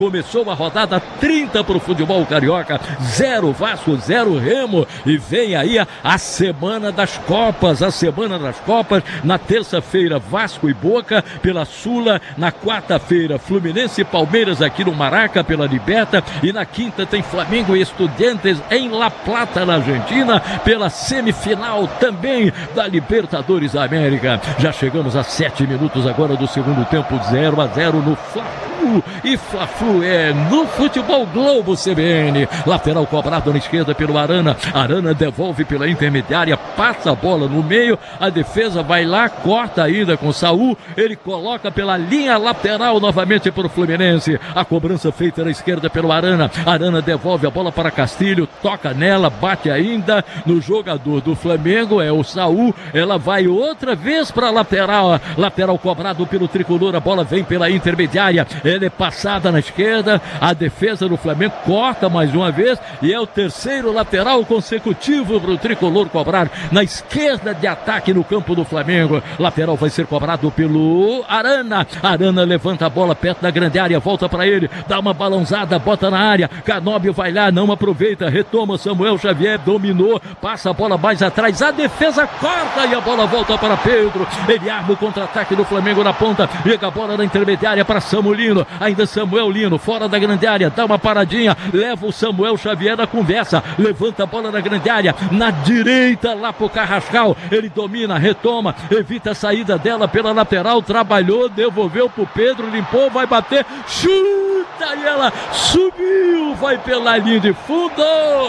Começou a rodada 30 para o futebol carioca, 0 Vasco, 0 Remo, e vem aí a semana das Copas, na terça-feira Vasco e Boca pela Sula, na quarta-feira Fluminense e Palmeiras aqui no Maraca pela Liberta, e na quinta tem Flamengo e Estudiantes em La Plata, na Argentina, pela semifinal também da Libertadores da América. Já chegamos a 7 minutos agora do segundo tempo, 0-0 no Fla-Flu, e Fla-Flu é no Futebol Globo CBN. Lateral cobrado na esquerda pelo Arana. Arana devolve pela intermediária, passa a bola no meio, a defesa vai lá, corta ainda com Saul, ele coloca pela linha lateral novamente para o Fluminense. A cobrança feita na esquerda pelo Arana. Arana devolve a bola para Castilho, toca nela, bate ainda no jogador do Flamengo, é o Saul. Ela vai outra vez para a lateral. Lateral cobrado pelo tricolor, a bola vem pela intermediária, ela é passada na esquerda, a defesa do Flamengo corta mais uma vez, e é o terceiro lateral consecutivo para o tricolor cobrar na esquerda de ataque no campo do Flamengo. Lateral vai ser cobrado pelo Arana. Arana levanta a bola perto da grande área, volta para ele, dá uma balãozada, bota na área, Canóbio vai lá, não aproveita, retoma, Samuel Xavier dominou, passa a bola mais atrás, a defesa corta e a bola volta para Pedro. Ele arma o contra-ataque do Flamengo na ponta, chega a bola na intermediária para Samulino, ainda Samuel Lino, fora da grande área, dá uma paradinha, leva o Samuel Xavier na conversa, levanta a bola na grande área, na direita lá pro Carrascal, ele domina, retoma, evita a saída dela pela lateral, trabalhou, devolveu pro Pedro, limpou, vai bater, chuta e ela subiu, vai pela linha de fundo.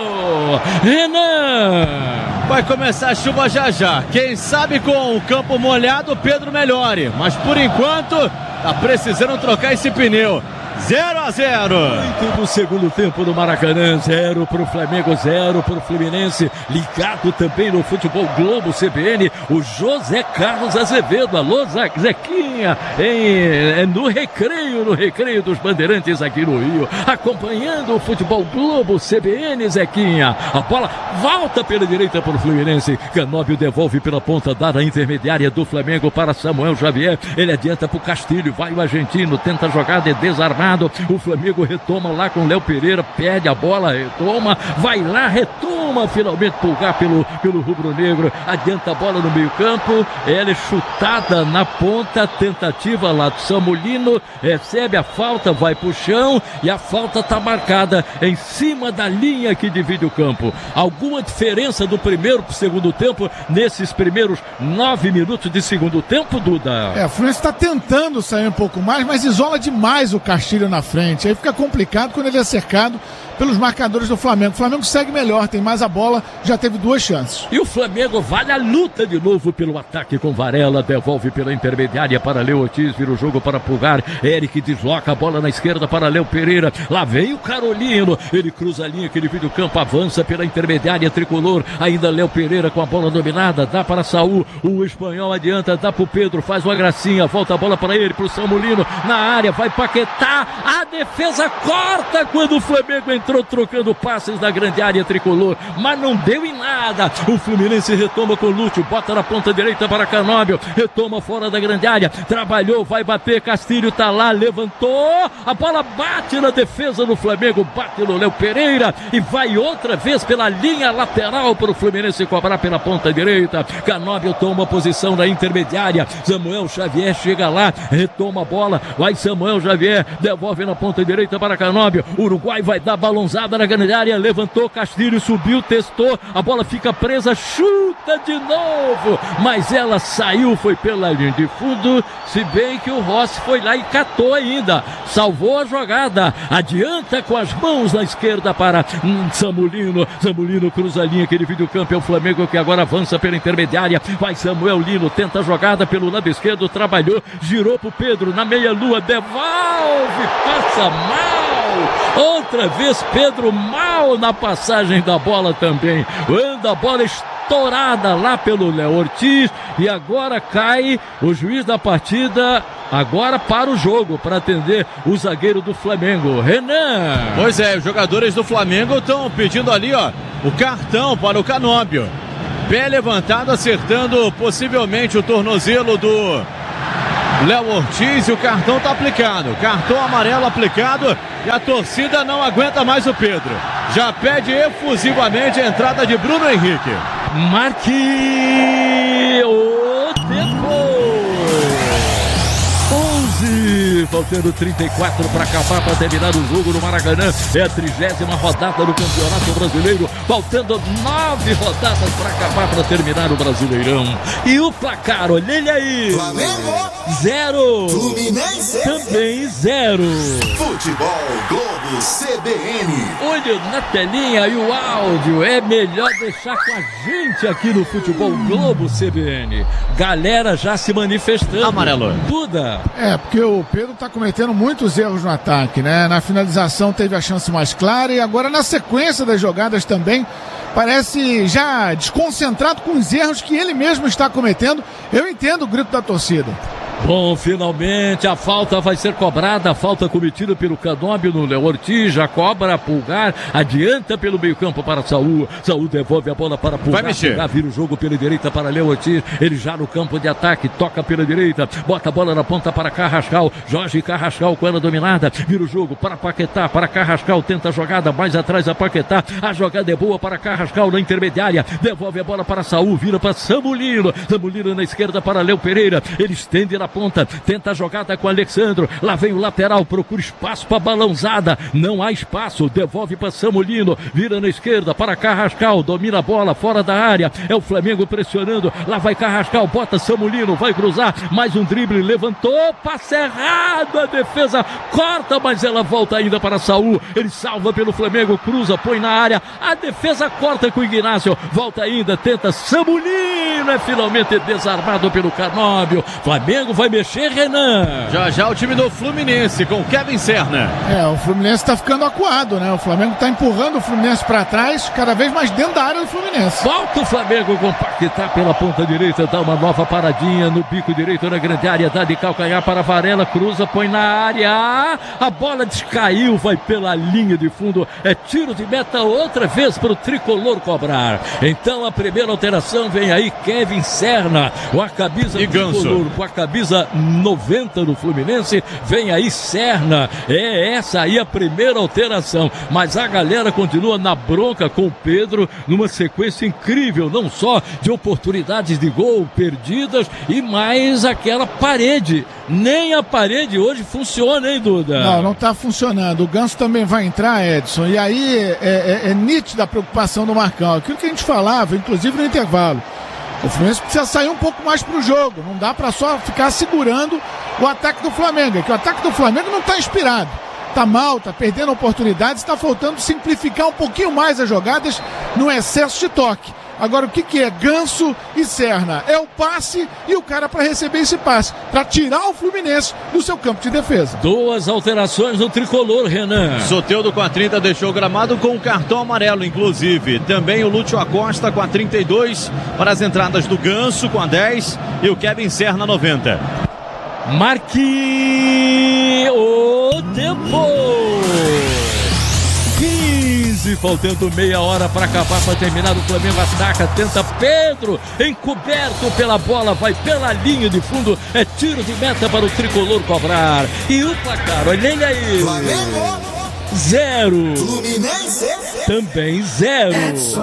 Renan! Vai começar a chuva já já, quem sabe com o campo molhado Pedro melhore, mas por enquanto tá precisando trocar esse pneu. 0-0. Muito do segundo tempo do Maracanã, 0 pro Flamengo, 0 pro Fluminense. Ligado também no Futebol Globo CBN, o José Carlos Azevedo. Alô, Zequinha, no recreio dos Bandeirantes aqui no Rio, acompanhando o Futebol Globo CBN, Zequinha. A bola volta pela direita para o Fluminense. Canóbio devolve pela ponta dada intermediária do Flamengo para Samuel Xavier. Ele adianta pro Castilho, vai o argentino, tenta a jogada, é desarmado. O Flamengo retoma lá com Léo Pereira, perde a bola, retoma, vai lá, retoma, finalmente pulgar pelo rubro-negro, adianta a bola no meio campo, ela é chutada na ponta, tentativa lá do Samulino, recebe a falta, vai pro chão, e a falta está marcada em cima da linha que divide o campo. Alguma diferença do primeiro pro segundo tempo nesses primeiros 9 minutos de segundo tempo, Duda? O Fluminense está tentando sair um pouco mais, mas isola demais o Castilho na frente, aí fica complicado quando ele é cercado pelos marcadores do Flamengo. O Flamengo segue melhor, tem mais a bola, já teve 2 chances. E o Flamengo vai à luta de novo pelo ataque com Varela, devolve pela intermediária para Léo Ortiz, vira o jogo para Pulgar, Eric desloca a bola na esquerda para Léo Pereira, lá vem o Carolino, ele cruza a linha que divide o campo, avança pela intermediária tricolor, ainda Léo Pereira com a bola dominada, dá para Saul, o espanhol adianta, dá para o Pedro, faz uma gracinha, volta a bola para ele, para o Samulino, na área, vai Paquetá, a defesa corta quando o Flamengo entrou trocando passes na grande área tricolor, mas não deu em nada. O Fluminense retoma com Lúcio, bota na ponta direita para Canóbio, retoma fora da grande área, trabalhou, vai bater, Castilho tá lá, levantou, a bola bate na defesa do Flamengo, bate no Léo Pereira e vai outra vez pela linha lateral para o Fluminense cobrar pela ponta direita. Canóbio toma posição na intermediária, Samuel Xavier chega lá, retoma a bola, vai Samuel Xavier, devolve na ponta direita para Canóbio, Uruguai vai dar balãozada na grande área, levantou, Castilho subiu, testou, a bola fica presa, chuta de novo, mas ela saiu, foi pela linha de fundo, se bem que o Rossi foi lá e catou ainda, salvou a jogada, adianta com as mãos na esquerda para Samulino, Samulino cruza a linha que divide o campo, é o Flamengo que agora avança pela intermediária, vai Samuel Lino, tenta a jogada pelo lado esquerdo, trabalhou, girou pro Pedro, na meia-lua, devolve, passa mal, outra vez Pedro mal na passagem da bola também, anda a bola estourada lá pelo Léo Ortiz, e agora cai o juiz da partida, agora para o jogo, para atender o zagueiro do Flamengo, Renan. Pois é, os jogadores do Flamengo estão pedindo ali, o cartão para o Canóbio, pé levantado, acertando possivelmente o tornozelo do Léo Ortiz e o cartão tá aplicado. Cartão amarelo aplicado e a torcida não aguenta mais o Pedro. Já pede efusivamente a entrada de Bruno Henrique. Marque o tempo. 11, faltando 34 para acabar, para terminar o jogo no Maracanã. É a 30ª rodada do Campeonato Brasileiro, faltando 9 rodadas para acabar, para terminar o Brasileirão. E o placar, olha ele aí: Flamengo 0, Fluminense também 0. Futebol Globo CBN. Olha na telinha e o áudio, é melhor deixar com a gente aqui no Futebol Globo CBN. Galera já se manifestando. Amarelo. Duda. É, porque o Pedro tá cometendo muitos erros no ataque, né? Na finalização teve a chance mais clara e agora na sequência das jogadas também parece já desconcentrado com os erros que ele mesmo está cometendo. Eu entendo o grito da torcida. Bom, finalmente a falta vai ser cobrada, a falta cometida pelo Canóbio no Léo Ortiz, já cobra Pulgar, adianta pelo meio campo para Saúl, Saúl devolve a bola para Pulgar, vai mexer. Pulgar vira o jogo pela direita para Léo Ortiz, ele já no campo de ataque, toca pela direita, bota a bola na ponta para Carrascal, Jorge Carrascal com ela dominada, vira o jogo para Paquetá, para Carrascal, tenta a jogada, mais atrás a Paquetá, a jogada é boa para Carrascal na intermediária, devolve a bola para Saúl, vira para Samulino, Samulino na esquerda para Léo Pereira, ele estende na ponta, tenta a jogada com Alexandro, lá vem o lateral, procura espaço para balãozada, não há espaço, devolve para Samulino, vira na esquerda para Carrascal, domina a bola fora da área, é o Flamengo pressionando, lá vai Carrascal, bota Samulino, vai cruzar, mais um drible, levantou, passe errado, a defesa corta, mas ela volta ainda para Saúl, ele salva pelo Flamengo, cruza, põe na área, a defesa corta com o Ignácio, volta ainda, tenta Samulino, é finalmente desarmado pelo Canóbio, Flamengo vai mexer, Renan. Já o time do Fluminense com Kevin Serna. É, o Fluminense tá ficando acuado, né? O Flamengo tá empurrando o Fluminense para trás, cada vez mais dentro da área do Fluminense. Volta o Flamengo com Paquetá pela ponta direita, dá uma nova paradinha no bico direito na grande área, dá de calcanhar para Varela, cruza, põe na área, a bola descaiu, vai pela linha de fundo, é tiro de meta outra vez para o tricolor cobrar. Então a primeira alteração vem aí, Kevin Serna, com a camisa e tricolor, com a camisa 90 do Fluminense, vem aí Serna, é essa aí a primeira alteração, mas a galera continua na bronca com o Pedro, numa sequência incrível, não só de oportunidades de gol perdidas e mais aquela parede, nem a parede hoje funciona, hein, Duda? Não tá funcionando, o Ganso também vai entrar, Edson, e aí é nítida a preocupação do Marcão, aquilo que a gente falava, inclusive no intervalo. O Fluminense precisa sair um pouco mais pro jogo. Não dá para só ficar segurando o ataque do Flamengo. É que o ataque do Flamengo não tá inspirado. Tá mal, tá perdendo oportunidades, está faltando simplificar um pouquinho mais as jogadas no excesso de toque. Agora, o que é Ganso e Serna? É o passe e o cara para receber esse passe, para tirar o Fluminense do seu campo de defesa. 2 alterações no tricolor, Renan. Soteldo com a 30 deixou o gramado com o cartão amarelo, inclusive. Também o Lúcio Acosta com a 32 para as entradas do Ganso com a 10 e o Kevin Serna 90. Marque o tempo. 15, faltando meia hora para acabar, para terminar, o Flamengo ataca, tenta Pedro, encoberto pela bola, vai pela linha de fundo, é tiro de meta para o tricolor cobrar. E o placar, olha ele aí. Flamengo 0. Fluminense Também 0.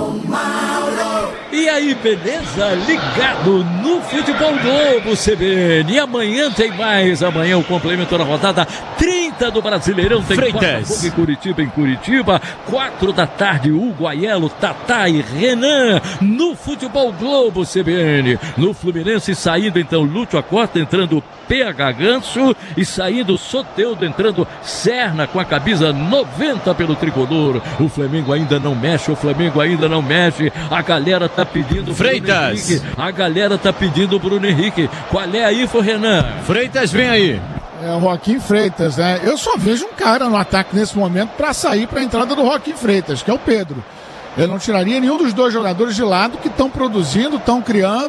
E aí, beleza? Ligado no Futebol Globo CBN. E amanhã tem mais. Amanhã o complemento da rodada 30 do Brasileirão. Tem Botafogo em Curitiba. 4 da tarde, Hugo, Aiello, Tatá e Renan no Futebol Globo CBN. No Fluminense saindo então Lúcio Acosta, entrando PH Ganso e saindo Soteldo, entrando Serna com a camisa 90 pelo tricolor. O Flamengo ainda não mexe, a galera tá pedindo Freitas. A galera tá pedindo o Bruno Henrique. Qual é aí, Renan? Freitas, vem aí. É o Joaquim Freitas, né? Eu só vejo um cara no ataque nesse momento para sair para a entrada do Joaquim Freitas, que é o Pedro. Eu não tiraria nenhum dos dois jogadores de lado que estão produzindo, estão criando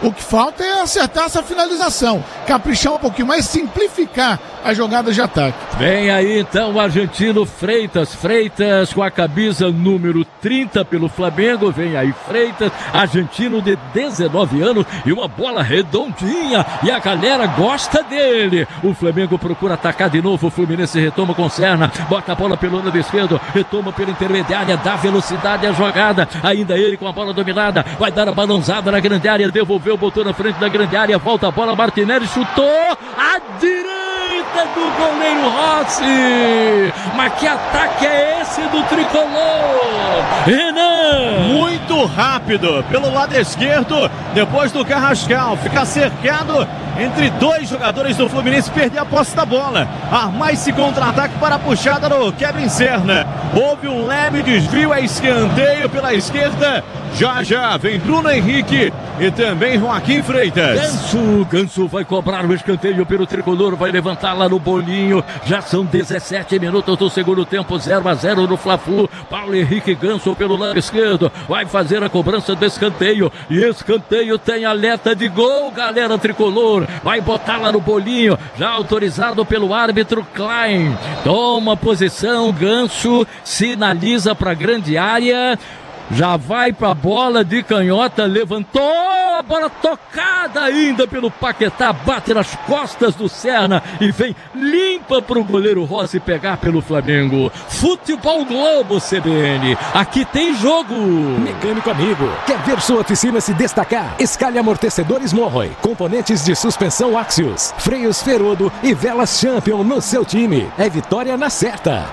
O que falta é acertar essa finalização, caprichar um pouquinho mais, simplificar as jogadas de ataque. Vem aí então o argentino Freitas com a camisa número 30 pelo Flamengo. Vem aí Freitas, argentino de 19 anos e uma bola redondinha e a galera gosta dele. O Flamengo procura atacar de novo, o Fluminense retoma com Serna, bota a bola pelo lado esquerdo, retoma pela intermediária, dá velocidade à jogada, ainda ele com a bola dominada, vai dar a balançada na grande área, devolveu, botou na frente da grande área, volta a bola, Martinelli chutou à direita do goleiro Rossi. Mas que ataque é esse do tricolor? Renan! Muito rápido pelo lado esquerdo, depois do Carrascal, fica cercado entre dois jogadores do Fluminense, perder a posse da bola, armar esse contra-ataque para a puxada do Kevin Serna. Houve um leve desvio, a escanteio pela esquerda. Já vem Bruno Henrique e também Joaquim Freitas. Ganso vai cobrar o escanteio pelo tricolor, vai levantar lá no bolinho. Já são 17 minutos do segundo tempo, 0-0 no Fla-Flu. Paulo Henrique Ganso pelo lado esquerdo, vai fazer a cobrança do escanteio. E escanteio tem alerta de gol, galera tricolor. Vai botar lá no bolinho, já autorizado pelo árbitro Klein. Toma posição, Ganso sinaliza para a grande área. Já vai para a bola de canhota, levantou, a bola tocada ainda pelo Paquetá, bate nas costas do Serna e vem limpa para o goleiro Rossi pegar pelo Flamengo. Futebol Globo CBN, aqui tem jogo. Mecânico amigo, quer ver sua oficina se destacar? Escalhe amortecedores Morroy, componentes de suspensão Axios, freios Ferodo e velas Champion no seu time. É vitória na certa.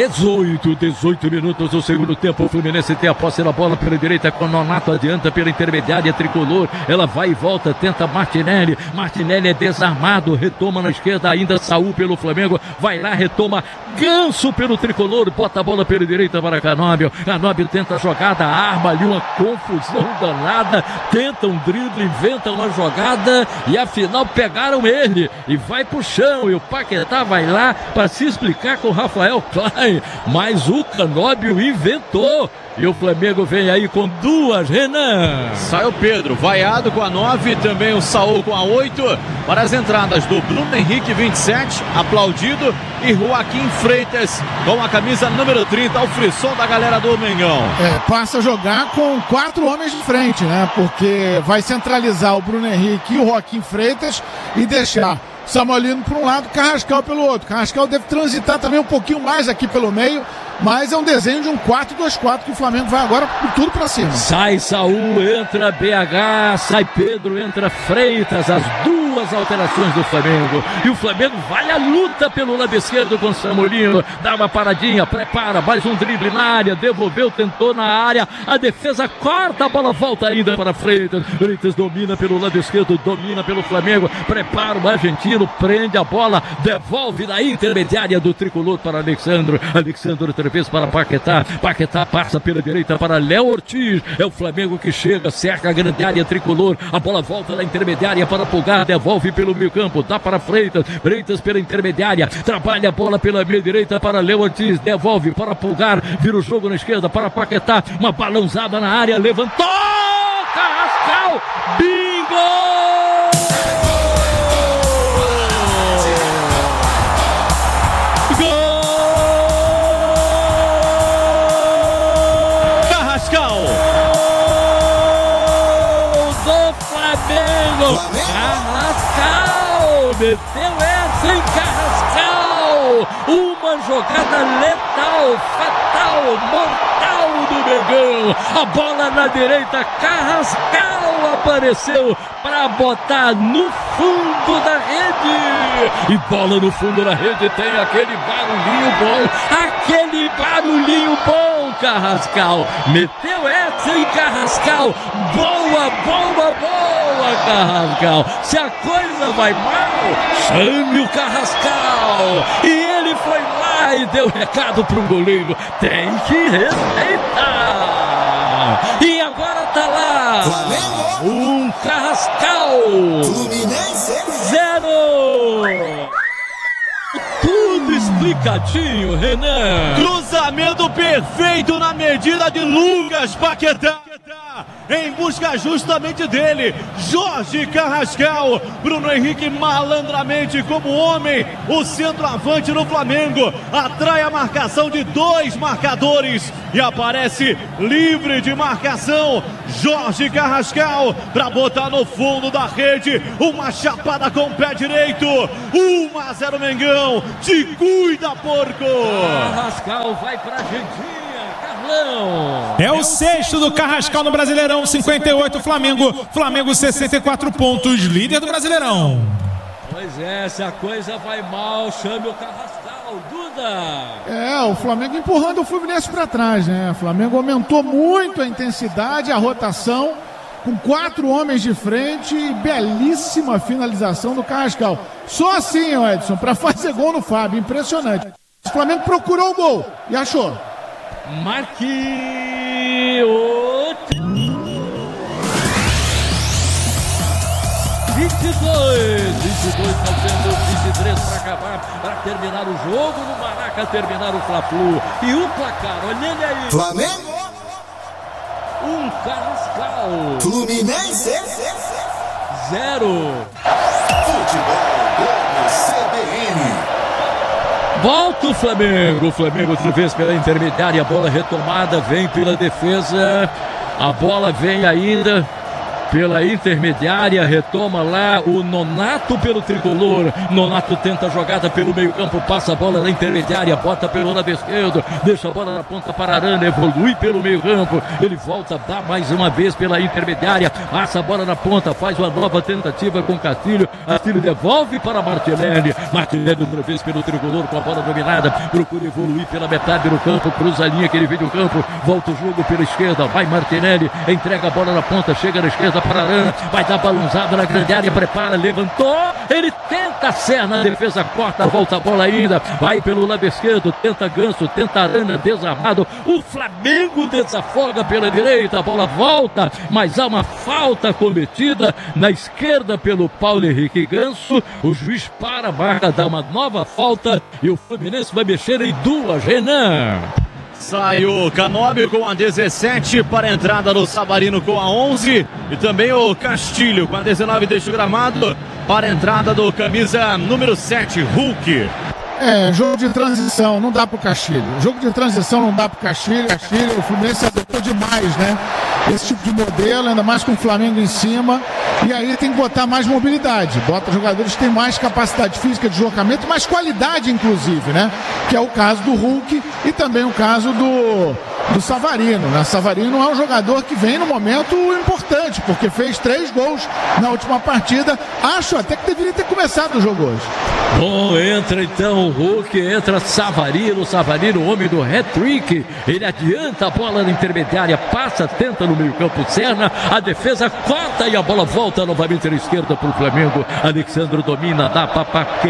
18 minutos do segundo tempo, o Fluminense tem a posse na bola pela direita, com Nonato adianta pela intermediária tricolor, ela vai e volta, tenta Martinelli é desarmado, retoma na esquerda, ainda Saúl pelo Flamengo, vai lá, retoma Ganso pelo tricolor, bota a bola pela direita para Canóbio tenta a jogada, arma ali uma confusão danada, tenta um drible, inventa uma jogada e afinal pegaram ele e vai pro chão e o Paquetá vai lá para se explicar com o Rafael Klein, mas o Canóbio inventou. E o Flamengo vem aí com duas, Renan. Sai o Pedro, vaiado com a 9, também o Saúl com a 8, para as entradas do Bruno Henrique, 27, aplaudido, e Joaquim Freitas com a camisa número 30, o frisson da galera do Mengão. Passa a jogar com 4 homens de frente, né? Porque vai centralizar o Bruno Henrique e o Joaquim Freitas e deixar Samuelino por um lado, Carrascal pelo outro. Carrascal deve transitar também um pouquinho mais aqui pelo meio, mas é um desenho de um 4-2-4 que o Flamengo vai agora com tudo pra cima. Sai Saúl, entra BH, sai Pedro, entra Freitas, as duas alterações do Flamengo. E o Flamengo vai à luta pelo lado esquerdo com Samuelino, dá uma paradinha, prepara, mais um drible na área, devolveu, tentou na área, a defesa corta, a bola volta ainda para Freitas. Freitas domina pelo lado esquerdo, domina pelo Flamengo, prepara o argentino, prende a bola, devolve na intermediária do tricolor para Alexandro outra vez para Paquetá passa pela direita para Léo Ortiz, é o Flamengo que chega, cerca a grande área tricolor, a bola volta na intermediária para Pulgar, devolve pelo meio campo, dá para Freitas pela intermediária, trabalha a bola pela meia direita para Léo Ortiz, devolve para Pulgar, vira o jogo na esquerda para Paquetá, uma balançada na área, levantou, Carrascal, bingo! Carrascal, meteu essa em Carrascal, uma jogada letal, fatal, mortal do Mengão, a bola na direita, Carrascal apareceu para botar no fundo da rede, e bola no fundo da rede, tem aquele barulhinho bom, Carrascal, meteu essa em Carrascal, boa, Carrascal, se a coisa vai mal, chame o Carrascal, e ele foi lá e deu recado pro goleiro, tem que respeitar, e agora tá lá, Flamengo, um Carrascal, Fluminense 0. Tudo explicadinho, Renan. Cruzamento perfeito na medida de Lucas Paquetá. em busca justamente dele, Jorge Carrascal. Bruno Henrique malandramente como homem, o centroavante no Flamengo, atrai a marcação de 2 marcadores e aparece livre de marcação. Jorge Carrascal para botar no fundo da rede, uma chapada com o pé direito. 1-0 Mengão, te cuida, porco! Carrascal vai pra Argentina. Carlão. É o 6º do Carrascal no Brasileirão, 58 Flamengo 64 pontos, líder do Brasileirão. Pois é, se a coisa vai mal, chame o Carrascal, Duda. O Flamengo empurrando o Fluminense para trás, né? O Flamengo aumentou muito a intensidade, a rotação, com 4 homens de frente e belíssima finalização do Carrascal. Só assim, Edson, para fazer gol no Fábio, impressionante. O Flamengo procurou o gol e achou. Marque 22 faltando 23 para acabar, para terminar o jogo no Maraca, terminar o Fla-Flu. E o placar, olha ele aí. Flamengo. Carrascal. Fluminense. 0. Futebol CBN. Volta o Flamengo outra vez pela intermediária, a bola retomada, vem pela defesa, a bola vem ainda pela intermediária, retoma lá o Nonato pelo tricolor. Nonato tenta a jogada pelo meio campo, passa a bola na intermediária, bota pelo lado esquerdo, deixa a bola na ponta para Arana, evolui pelo meio campo, ele volta, dá mais uma vez pela intermediária, passa a bola na ponta, faz uma nova tentativa com Castilho devolve para Martinelli outra vez pelo tricolor com a bola dominada, procura evoluir pela metade do campo, cruza a linha que ele vem do campo, volta o jogo pela esquerda, vai Martinelli, entrega a bola na ponta, chega na esquerda para Arana, vai dar balãozada na grande área, prepara, levantou, ele tenta a Serna, a defesa corta, volta a bola ainda, vai pelo lado esquerdo, tenta Ganso, tenta Arana, desarmado, o Flamengo desafoga pela direita, a bola volta, mas há uma falta cometida na esquerda pelo Paulo Henrique Ganso, o juiz para a marca, dá uma nova falta e o Fluminense vai mexer em 2, Renan. Sai o Canóbio com a 17 para a entrada do Savarino com a 11 e também o Castilho com a 19 deste gramado para a entrada do camisa número 7, Hulk. Jogo de transição, não dá pro Castilho. Jogo de transição não dá pro Castilho. O Fluminense adotou demais, né? Esse tipo de modelo, ainda mais com o Flamengo em cima. E aí tem que botar mais mobilidade. Bota jogadores que têm mais capacidade física de deslocamento, mais qualidade, inclusive, né? Que é o caso do Hulk e também o caso do Savarino, né? Savarino é um jogador que vem no momento importante, porque fez 3 gols na última partida. Acho até que deveria ter começado o jogo hoje. Bom, entra então o Hulk, entra Savarino, homem do hat-trick, ele adianta a bola na intermediária, passa, tenta no meio campo, Serna, a defesa corta e a bola volta novamente na esquerda para o Flamengo. Alexandre domina, dá para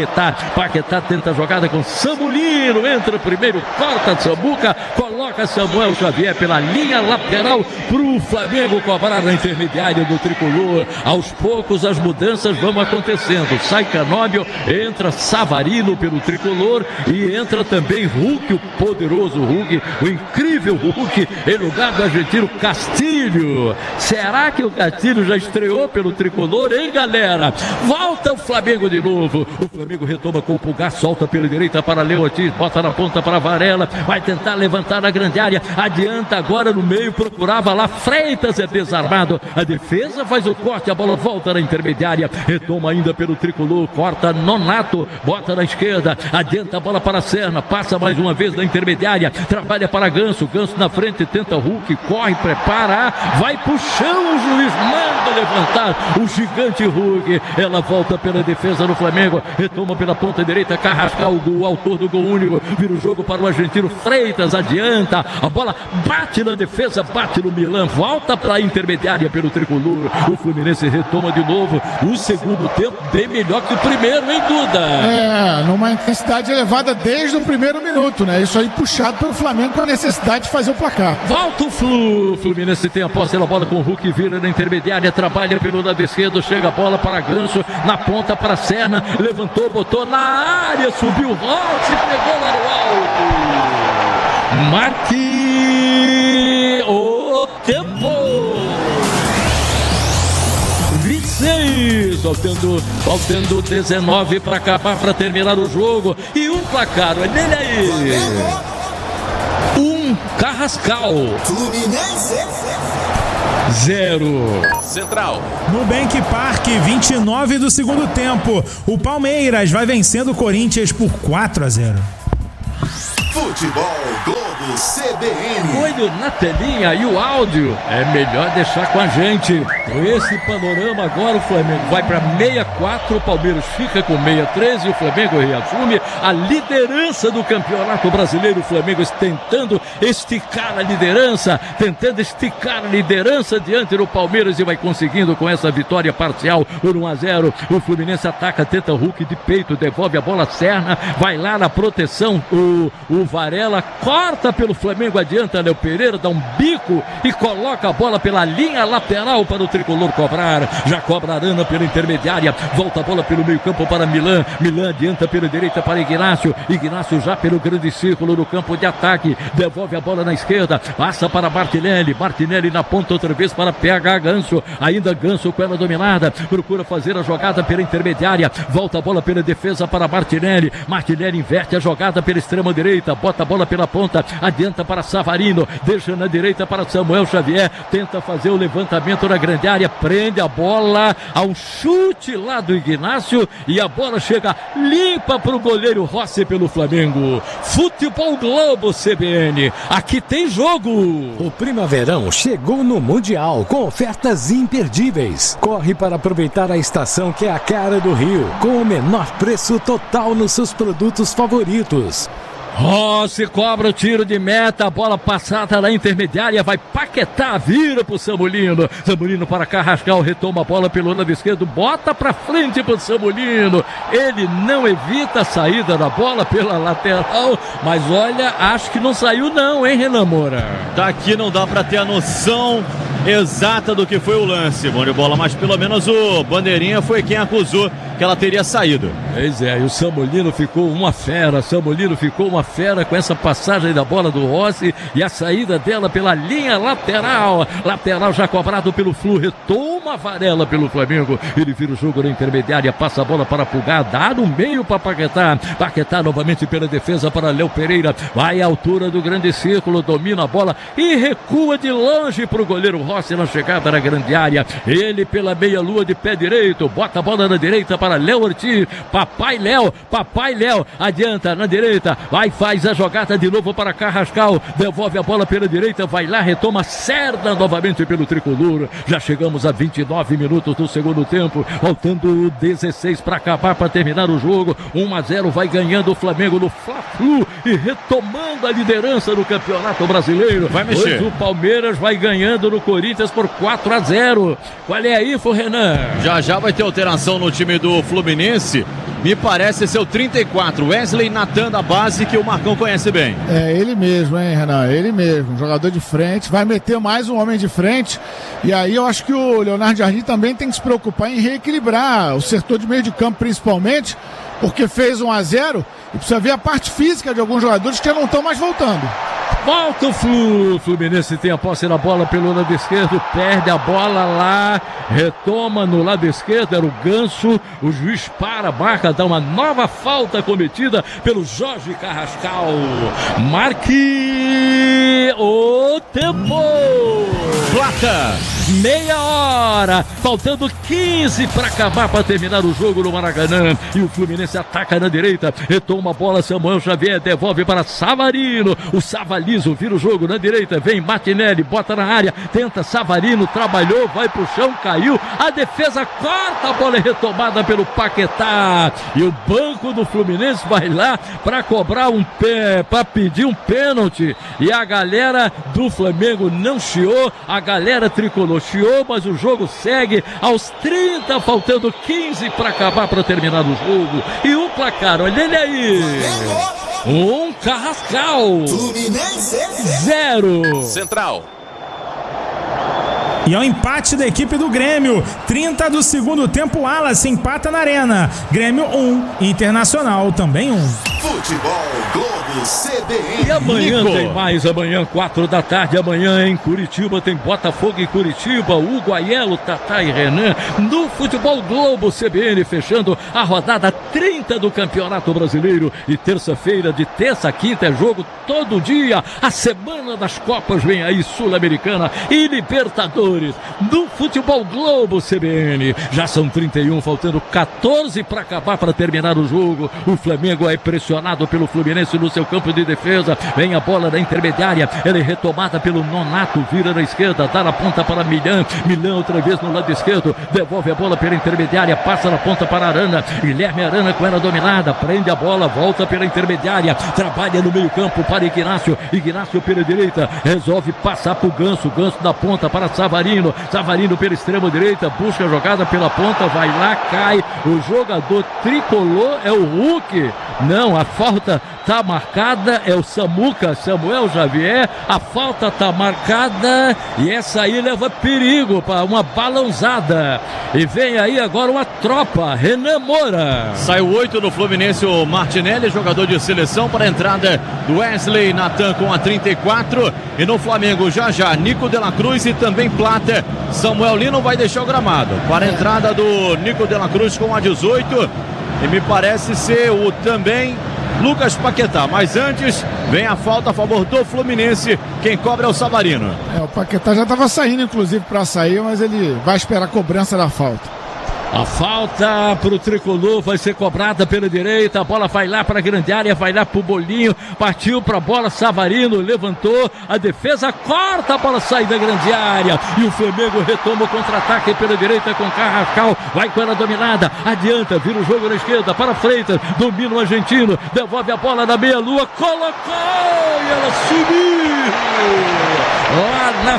Paquetá tenta a jogada com Samulino, entra primeiro, corta Sambuca, coloca Samuel Xavier pela linha lateral para o Flamengo cobrar na intermediária do tricolor. Aos poucos as mudanças vão acontecendo, sai Canóbio, entra Savarino pelo tricolor e entra também Hulk, o poderoso Hulk, o incrível Hulk, em lugar do argentino Castilho. Será que o Castilho já estreou pelo tricolor, hein, galera? Volta o Flamengo de novo. O Flamengo retoma com o Pulgar, solta pela direita para Leotis, bota na ponta para Varela, vai tentar levantar na grande área, adianta agora no meio, procurava lá Freitas, é desarmado, a defesa faz o corte, a bola volta na intermediária, retoma ainda pelo tricolor, corta Nonato, bota na esquerda, adianta a bola para Serna, passa mais uma vez na intermediária, trabalha para Ganso na frente, tenta Hulk, corre, prepara, vai pro chão, o juiz manda levantar o gigante Hulk, ela volta pela defesa do Flamengo, retoma pela ponta direita, Carrascal, o autor do gol único, vira o jogo para o argentino Freitas, adianta, a bola bate na defesa, bate no Milan, volta para a intermediária pelo tricolor, o Fluminense retoma de novo, o segundo tempo bem melhor que o primeiro, hein, Duda? Numa intensidade elevada desde o primeiro minuto, né? Isso aí puxado pelo Flamengo com a necessidade de fazer o placar. Volta o Fluminense tem a posse da bola com o Hulk, vira na intermediária, trabalha pelo lado esquerdo, chega a bola para Ganso, na ponta para Serna, levantou, botou na área, subiu o Rox e pegou lá no alto. Marque o tempo. faltando 19 para acabar, para terminar o jogo. E um placar, olha ele aí. Carrascal. Fluminense 0. Central. Nubank Park, 29 do segundo tempo. O Palmeiras vai vencendo o Corinthians por 4-0. Futebol Globo CBN. Olho na telinha e o áudio é melhor deixar com a gente. Com esse panorama agora o Flamengo vai para 64, o Palmeiras fica com 63 e o Flamengo reassume a liderança do Campeonato Brasileiro. O Flamengo tentando esticar a liderança diante do Palmeiras e vai conseguindo com essa vitória parcial por 1-0. O Fluminense ataca, tenta o Hulk de peito, devolve a bola, Serna, vai lá na proteção, o Varela corta pelo Flamengo, adianta Léo Pereira, dá um bico e coloca a bola pela linha lateral para o tricolor cobrar. Já cobra Arana pela intermediária, volta a bola pelo meio campo para Milan adianta pela direita para Ignacio já pelo grande círculo no campo de ataque, devolve a bola na esquerda, passa para Martinelli na ponta outra vez para PH Ganso, ainda Ganso com ela dominada, procura fazer a jogada pela intermediária, volta a bola pela defesa para Martinelli inverte a jogada pela extrema direita, bota a bola pela ponta, adianta para Savarino, deixa na direita para Samuel Xavier, tenta fazer o levantamento na grande área, prende a bola ao chute lá do Ignacio e a bola chega limpa para o goleiro Rossi pelo Flamengo. Futebol Globo CBN, aqui tem jogo. O Primaverão chegou no Mundial com ofertas imperdíveis. Corre para aproveitar a estação que é a cara do Rio, com o menor preço total nos seus produtos favoritos. Rossi cobra o tiro de meta, a bola passada na intermediária, vai Paquetá, vira pro Samulino para Carrascal, retoma a bola pelo lado esquerdo, bota pra frente pro Samulino, ele não evita a saída da bola pela lateral, mas olha, acho que não saiu não, hein, Renan Moura? Daqui não dá pra ter a noção exata do que foi o lance, bom de bola, mas pelo menos o Bandeirinha foi quem acusou que ela teria saído. Pois é, e o Samulino ficou uma fera com essa passagem da bola do Rossi e a saída dela pela linha lateral já cobrado pelo Flu, retoma Varela pelo Flamengo, ele vira o jogo na intermediária, passa a bola para Pulgar, dá no meio para Paquetá novamente pela defesa para Léo Pereira, vai à altura do grande círculo, domina a bola e recua de longe para o goleiro Rossi na chegada na grande área, ele pela meia lua de pé direito, bota a bola na direita para Léo Ortiz, Papai Léo, adianta na direita, faz a jogada de novo para Carrascal, devolve a bola pela direita, vai lá, retoma, Serna novamente pelo tricolor, já chegamos a 29 minutos do segundo tempo, faltando 16 para acabar, para terminar o jogo, 1-0, vai ganhando o Flamengo no Fla-Flu e retomando a liderança do Campeonato Brasileiro. Vai mexer. Hoje o Palmeiras vai ganhando no Corinthians por 4-0. Qual é aí, Renan? Já vai ter alteração no time do Fluminense. Me parece ser o 34, Wesley Natan da base, que o Marcão conhece bem. É ele mesmo, hein, Renan? Ele mesmo, jogador de frente, vai meter mais um homem de frente. E aí eu acho que o Leonardo Jardim também tem que se preocupar em reequilibrar o setor de meio de campo, principalmente, porque fez 1-0 e precisa ver a parte física de alguns jogadores que não estão mais voltando. Volta o Fluminense tem a posse na bola pelo lado esquerdo, perde a bola lá, retoma no lado esquerdo, era o Ganso, o juiz para a marca, dá uma nova falta cometida pelo Jorge Carrascal. Marque o tempo! Plata! Meia hora, faltando 15 para acabar, para terminar o jogo no Maracanã, e o Fluminense ataca na direita, retoma a bola, Samuel Xavier devolve para Savarino, o Savalizo vira o jogo na direita, vem Martinelli, bota na área, tenta Savarino, trabalhou, vai pro chão, caiu, a defesa corta, a bola é retomada pelo Paquetá, e o banco do Fluminense vai lá para cobrar para pedir um pênalti, e a galera do Flamengo não chiou, a galera tricolor chiou, mas o jogo segue aos 30, faltando 15 para acabar, para terminar o jogo. E o placar, olha ele aí. Carrascal. Fluminense 0. Central. E ao empate da equipe do Grêmio, 30 do segundo tempo, Wallace empata na Arena. Grêmio 1, Internacional também 1. Futebol Globo CBN. E amanhã Nico. tem mais, amanhã 4 da tarde, amanhã em Curitiba tem Botafogo em Curitiba, Hugo Aiello, Tatá e Renan, no Futebol Globo CBN, fechando a rodada 30 do Campeonato Brasileiro. E terça-feira, de terça a quinta, é jogo todo dia. A semana das Copas vem aí, Sul-Americana e Libertadores, no Futebol Globo CBN. Já são 31, faltando 14 para acabar, para terminar o jogo. O Flamengo é pressionado pelo Fluminense no seu campo de defesa. Vem a bola da intermediária, ela é retomada pelo Nonato, vira na esquerda, dá na ponta para Milan. Milan outra vez no lado esquerdo, devolve a bola pela intermediária, passa na ponta para Arana. Guilherme Arana com ela dominada, prende a bola, volta pela intermediária, trabalha no meio campo para Ignacio. Ignacio pela direita, resolve passar para o Ganso. Ganso da ponta para Savarino. Savarino pela extrema direita, busca a jogada pela ponta, vai lá, cai. O jogador tricolor é o Hulk. Não, a falta tá marcada, é o Samuca, Samuel Xavier. A falta tá marcada e essa aí leva perigo para uma balãozada. E vem aí agora uma tropa, Renan Moura. Saiu 8 no Fluminense o Martinelli, jogador de seleção, para a entrada do Wesley Natan com a 34. E no Flamengo já Nico de la Cruz e também Plata. Samuel Lino vai deixar o gramado para a entrada do Nico de la Cruz com a 18. E me parece ser o também Lucas Paquetá. Mas antes vem a falta a favor do Fluminense. Quem cobra é o Savarino. O Paquetá já estava saindo, inclusive, para sair, mas ele vai esperar a cobrança da falta. A falta para o tricolor vai ser cobrada pela direita. A bola vai lá para a grande área, vai lá para o Bolinho. Partiu para a bola, Savarino levantou. A defesa corta, a bola sai da grande área. E o Flamengo retoma o contra-ataque pela direita com Carrascal. Vai com ela dominada, adianta, vira o jogo na esquerda para Freitas. Domina o argentino, devolve a bola na meia-lua, colocou e ela subiu lá na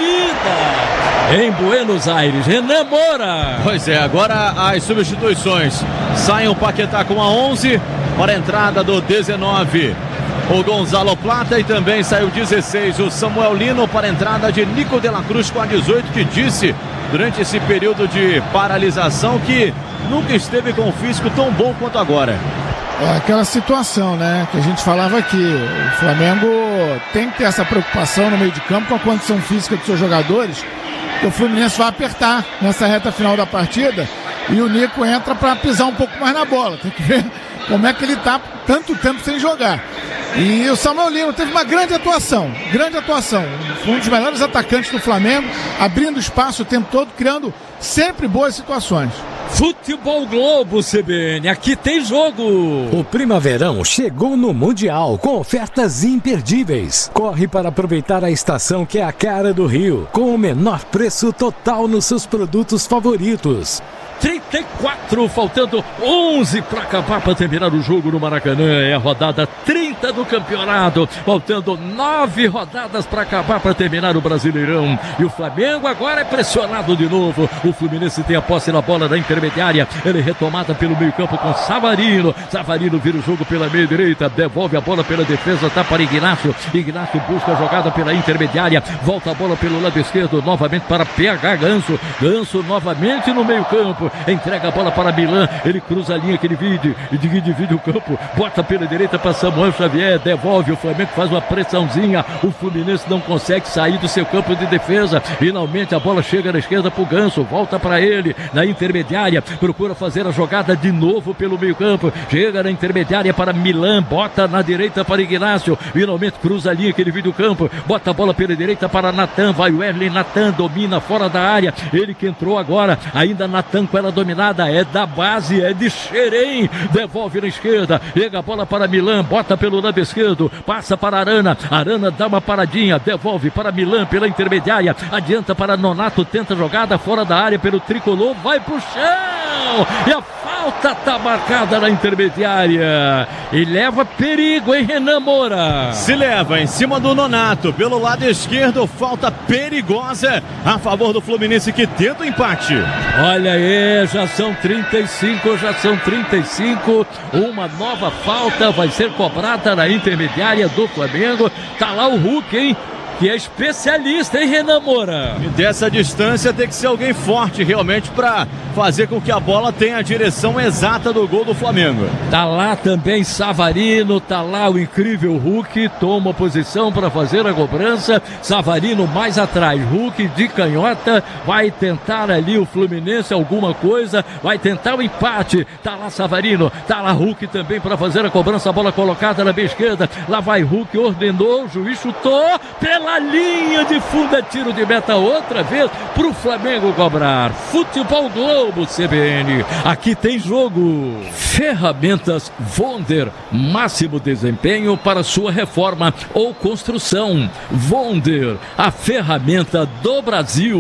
Florida, em Buenos Aires. Renan Moura. Pois é, agora as substituições. Sai o Paquetá com a 11 para a entrada do 19, o Gonzalo Plata, e também sai o 16, o Samuel Lino, para a entrada de Nico de la Cruz com a 18, que disse durante esse período de paralisação que nunca esteve com um físico tão bom quanto agora. É aquela situação, né, que a gente falava aqui. O Flamengo tem que ter essa preocupação no meio de campo com a condição física dos seus jogadores. O Fluminense vai apertar nessa reta final da partida e o Nico entra para pisar um pouco mais na bola. Tem que ver como é que ele está tanto tempo sem jogar. E o Samuel Lino teve uma grande atuação. Foi um dos melhores atacantes do Flamengo, abrindo espaço o tempo todo, criando sempre boas situações. Futebol Globo CBN, aqui tem jogo. O Primaverão chegou no Mundial com ofertas imperdíveis. Corre para aproveitar a estação que é a cara do Rio, com o menor preço total nos seus produtos favoritos. 34, faltando 11 para acabar, para terminar o jogo no Maracanã. É a rodada 30 do campeonato, faltando 9 rodadas para acabar, para terminar o Brasileirão. E o Flamengo agora é pressionado de novo. O Fluminense tem a posse na bola da intermediária, ele é retomada pelo meio campo com Savarino. Savarino vira o jogo pela meia direita, devolve a bola pela defesa, tá para Ignacio. Ignacio busca a jogada pela intermediária, volta a bola pelo lado esquerdo, novamente para PH Ganso. Ganso novamente no meio campo, entrega a bola para Milan, ele cruza a linha que ele divide o campo, bota pela direita para Samuel Xavier, devolve. O Flamengo faz uma pressãozinha, o Fluminense não consegue sair do seu campo de defesa. Finalmente a bola chega na esquerda para o Ganso, volta para ele na intermediária, procura fazer a jogada de novo pelo meio campo, chega na intermediária para Milan, bota na direita para Ignacio, finalmente cruza a linha que divide o campo, bota a bola pela direita para Natan, vai o Wesley Natan, domina fora da área, ele que entrou agora, ainda Natan com ela dominada, é da base, é de Xerém, devolve na esquerda, chega a bola para Milan, bota pelo lado esquerdo, passa para Arana, Arana dá uma paradinha, devolve para Milan pela intermediária, adianta para Nonato, tenta jogada fora da área pelo tricolor, vai pro chão, e a falta tá marcada na intermediária, e leva perigo, hein, Renan Moura? Se leva em cima do Nonato, pelo lado esquerdo, falta perigosa a favor do Fluminense, que tenta o empate. Olha aí, já são 35, uma nova falta vai ser cobrada na intermediária do Flamengo, tá lá o Hulk, hein? que é especialista, hein, Renan Moura? E dessa distância tem que ser alguém forte realmente para fazer com que a bola tenha a direção exata do gol do Flamengo. Tá lá também Savarino, tá lá o incrível Hulk, toma posição para fazer a cobrança. Savarino mais atrás, Hulk de canhota, vai tentar ali o Fluminense alguma coisa, vai tentar o empate. Tá lá Savarino, tá lá Hulk também para fazer a cobrança, a bola colocada na meia esquerda. Lá vai Hulk, ordenou, o juiz chutou pela linha de fundo, é tiro de meta outra vez pro Flamengo cobrar. Futebol Globo CBN, aqui tem jogo. Ferramentas Vonder, máximo desempenho para sua reforma ou construção. Vonder, a ferramenta do Brasil.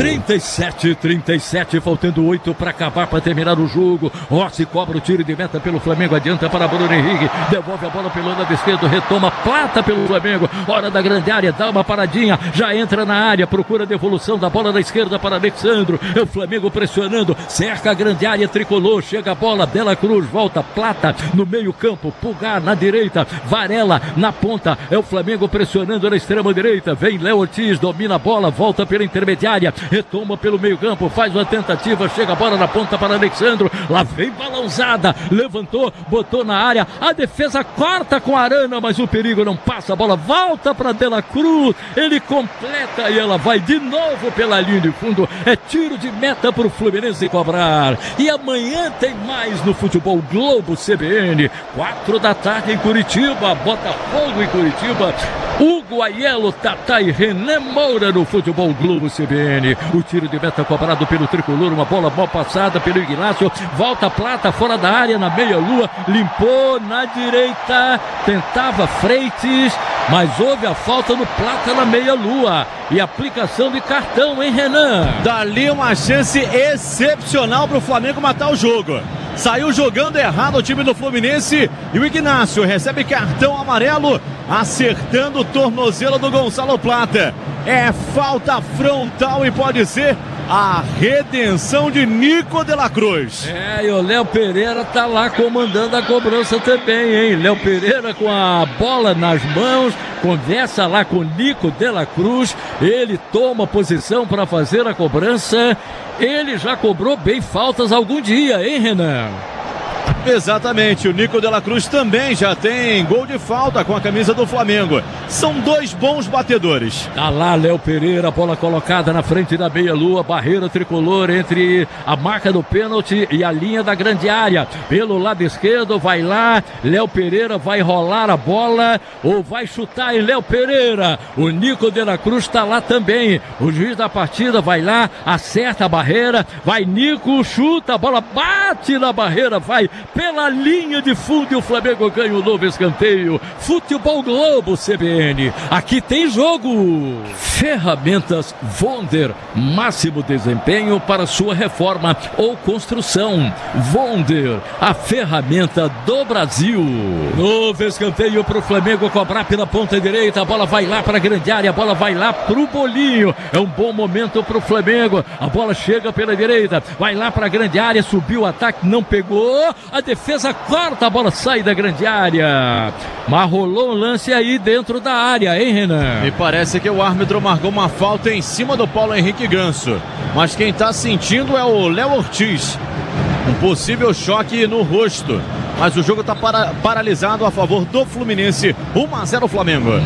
37, faltando 8 para acabar, para terminar o jogo. Rossi cobra o tiro de meta pelo Flamengo, adianta para Bruno Henrique, devolve a bola pelo lado esquerdo, retoma Plata pelo Flamengo, hora da grande área, dá uma paradinha, já entra na área, procura a devolução da bola da esquerda para Alexandro, é o Flamengo pressionando, cerca a grande área tricolor, chega a bola, Dela Cruz, volta Plata no meio campo, Pulgar na direita, Varela na ponta, é o Flamengo pressionando na extrema direita, vem Léo Ortiz, domina a bola, volta pela intermediária, retoma pelo meio campo, faz uma tentativa, chega a bola na ponta para Alexandro, lá vem balãozada, levantou, botou na área, a defesa corta com a Arana, mas o perigo não passa, a bola volta para Dela Cruz, ele completa e ela vai de novo pela linha de fundo, é tiro de meta para o Fluminense cobrar. E amanhã tem mais no Futebol Globo CBN, 4 da tarde em Curitiba, Botafogo em Curitiba, Hugo Aiello, Tatá e Renan Moura no Futebol Globo CBN. O tiro de meta cobrado pelo tricolor, uma bola mal passada pelo Ignacio, volta Plata fora da área na meia-lua, limpou na direita, tentava Freitas, mas houve a falta no Plata na meia-lua e aplicação de cartão, hein, Renan? Dali uma chance excepcional para o Flamengo matar o jogo. Saiu jogando errado o time do Fluminense e o Ignacio recebe cartão amarelo, acertando o tornozelo do Gonçalo Plata. É falta frontal e pode ser a redenção de Nico de la Cruz. E o Léo Pereira tá lá comandando a cobrança também, hein? Léo Pereira com a bola nas mãos, conversa lá com Nico de la Cruz, ele toma posição para fazer a cobrança, ele já cobrou bem faltas algum dia, hein, Renan? Exatamente, o Nico de la Cruz também já tem gol de falta com a camisa do Flamengo. São dois bons batedores. Tá lá Léo Pereira, bola colocada na frente da meia-lua, barreira tricolor entre a marca do pênalti e a linha da grande área. Pelo lado esquerdo, vai lá, Léo Pereira vai rolar a bola ou vai chutar em Léo Pereira. O Nico de la Cruz tá lá também. O juiz da partida vai lá, acerta a barreira, vai Nico, chuta, a bola bate na barreira, vai pela linha de fundo e o Flamengo ganha o novo escanteio. Futebol Globo CBN, aqui tem jogo. Ferramentas Vonder, máximo desempenho para sua reforma ou construção. Vonder, a ferramenta do Brasil. Novo escanteio para o Flamengo cobrar pela ponta direita, a bola vai lá para a grande área, a bola vai lá para o Bolinho, é um bom momento para o Flamengo, a bola chega pela direita, vai lá para a grande área, subiu o ataque, não pegou, a defesa corta, a bola sai da grande área, mas rolou um lance aí dentro da área, hein, Renan? Me parece que o árbitro marcou uma falta em cima do Paulo Henrique Ganso, mas quem está sentindo é o Léo Ortiz, um possível choque no rosto, mas o jogo está paralisado a favor do Fluminense. 1-0 Flamengo.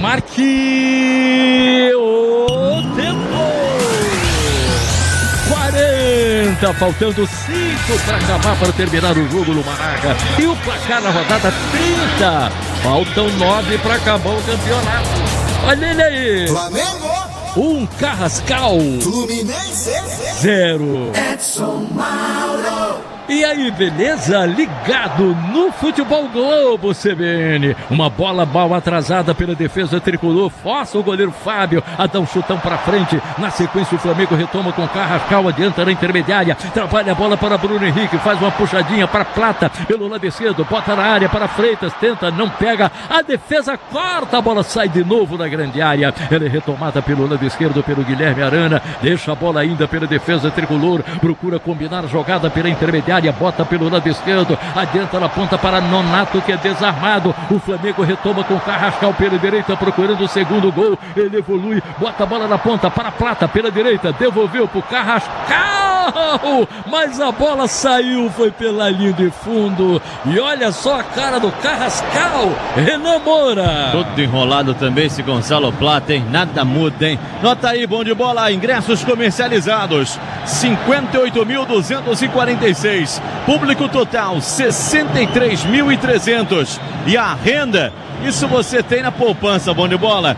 Marque o tempo. 40, faltando 5 para acabar, para terminar o jogo no Maraca. E o placar na rodada 30. Faltam 9 para acabar o campeonato. Olha ele aí. Flamengo. Carrascal. Fluminense. 0. Edson Mauro. E aí, beleza? Ligado no Futebol Globo CBN. Uma bola mal atrasada pela defesa tricolor. Força o goleiro Fábio a dar um chutão pra frente. Na sequência, o Flamengo retoma com Carrascal, adianta na intermediária. Trabalha a bola para Bruno Henrique. Faz uma puxadinha para Plata pelo lado esquerdo. Bota na área para Freitas. Tenta, não pega. A defesa corta. A bola sai de novo na grande área. Ela é retomada pelo lado esquerdo pelo Guilherme Arana. Deixa a bola ainda pela defesa tricolor. Procura combinar a jogada pela intermediária. área, bota pelo lado esquerdo, adianta na ponta para Nonato, que é desarmado. O Flamengo retoma com Carrascal pela direita, procurando o segundo gol. Ele evolui, bota a bola na ponta para Plata pela direita, devolveu pro Carrascal, mas a bola saiu, foi pela linha de fundo. E olha só a cara do Carrascal, Renan Moura. Todo enrolado também esse Gonçalo Plata, hein? Nada muda, hein? Nota aí, bom de bola, ingressos comercializados 58.246, público total 63.300, e a renda, isso você tem na poupança, bom de bola,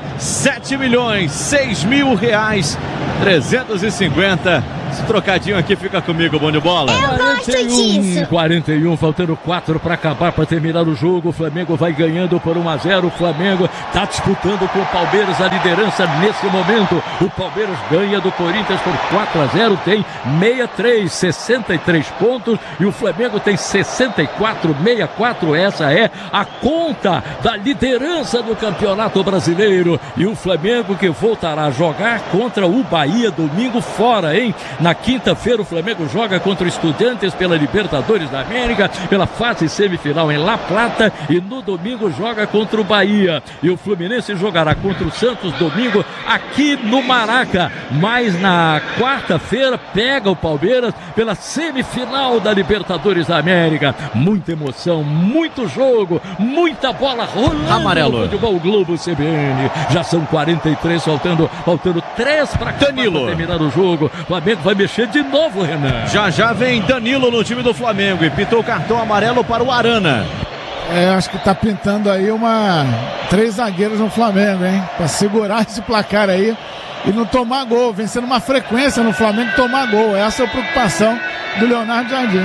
7.100.000 reais, 350. Esse trocadinho aqui fica comigo, bom de bola. Eu gosto disso. 41, faltando 4 para acabar, para terminar o jogo. O Flamengo vai ganhando por 1-0. O Flamengo está disputando com o Palmeiras a liderança nesse momento. O Palmeiras ganha do Corinthians por 4-0, tem 63 pontos, e o Flamengo tem 64. Essa é a conta da liderança do Campeonato Brasileiro. E o Flamengo que voltará a jogar contra o Bahia domingo fora, hein? Na quinta-feira o Flamengo joga contra o Estudiantes pela Libertadores da América, pela fase semifinal em La Plata, e no domingo joga contra o Bahia. E o Fluminense jogará contra o Santos domingo aqui no Maraca. Mas na quarta-feira pega o Palmeiras pela semifinal da Libertadores da América. Muita emoção, muito jogo, muita bola rolando. Amarelo. Futebol Globo CBN. Já são 43, faltando 3 para terminar o jogo. O Flamengo vai mexer de novo, Renan. Já vem Danilo no time do Flamengo e pintou o cartão amarelo para o Arana. Acho que tá pintando aí 3 zagueiros no Flamengo, hein? Pra segurar esse placar aí e não tomar gol. Vem sendo uma frequência no Flamengo tomar gol. Essa é a preocupação do Leonardo Jardim.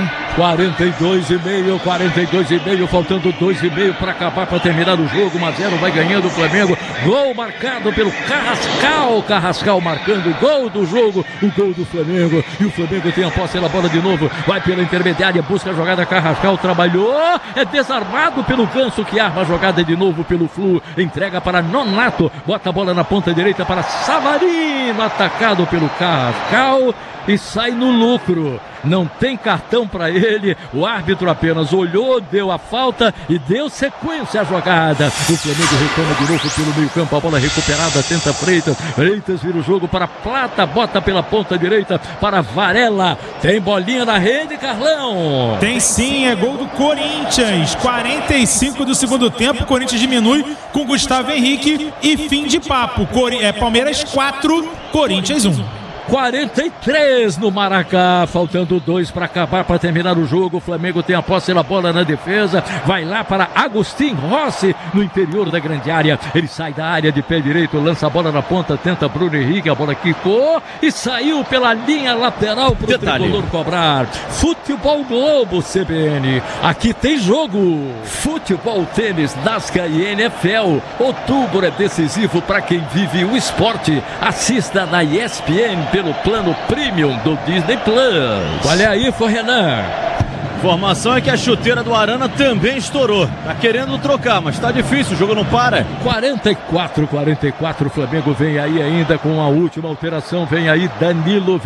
42,5, faltando 2,5 para acabar, para terminar o jogo. 1-0, vai ganhando o Flamengo. Gol marcado pelo Carrascal marcando o gol do jogo, o gol do Flamengo. E o Flamengo tem a posse da bola de novo, vai pela intermediária, busca a jogada. Carrascal trabalhou, é desarmado pelo Ganso, que arma a jogada de novo pelo Flu, entrega para Nonato, bota a bola na ponta direita para Savarino, atacado pelo Carrascal e sai no lucro. Não tem cartão para ele, o árbitro apenas olhou, deu a falta e deu sequência à jogada. O Flamengo retoma de novo pelo meio campo, a bola recuperada, tenta Freitas vira o jogo para Plata, bota pela ponta direita para Varela, tem bolinha na rede, Carlão. Tem sim, é gol do Corinthians, 45 do segundo tempo, o Corinthians diminui com Gustavo Henrique e fim de papo. Palmeiras 4, Corinthians 1. 43 no Maracá, faltando 2 para acabar, para terminar o jogo. O Flamengo tem a posse da bola na defesa, vai lá para Agustin Rossi no interior da grande área, ele sai da área de pé direito, lança a bola na ponta, tenta Bruno Henrique, a bola quicou e saiu pela linha lateral para o tricolor cobrar. Futebol Globo CBN, aqui tem jogo. Futebol, tênis, NASCAR e NFL. Outubro é decisivo para quem vive o esporte. Assista na ESPN pelo plano Premium do Disney Plus. Olha aí, Renan. Informação é que a chuteira do Arana também estourou. Tá querendo trocar, mas tá difícil, o jogo não para. 44, o Flamengo vem aí ainda com a última alteração. Vem aí Danilo,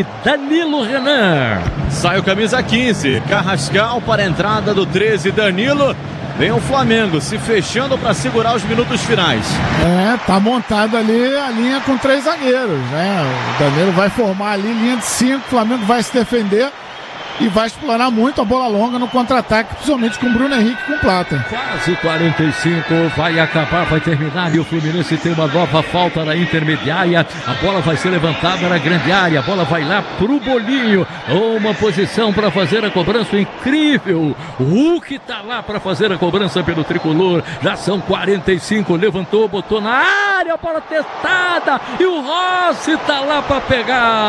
Renan. Sai o camisa 15, Carrascal para a entrada do 13, Danilo. Vem o Flamengo se fechando para segurar os minutos finais. Tá montado ali a linha com 3 zagueiros, né? O Danilo vai formar ali linha de 5, o Flamengo vai se defender e vai explorar muito a bola longa no contra-ataque, principalmente com o Bruno Henrique e com o Plata. Quase 45, vai acabar, vai terminar, e o Fluminense tem uma nova falta na intermediária. A bola vai ser levantada na grande área, a bola vai lá pro Bolinho, uma posição para fazer a cobrança incrível. O Hulk tá lá para fazer a cobrança pelo tricolor. Já são 45, levantou, botou na área, a bola testada, e o Rossi tá lá para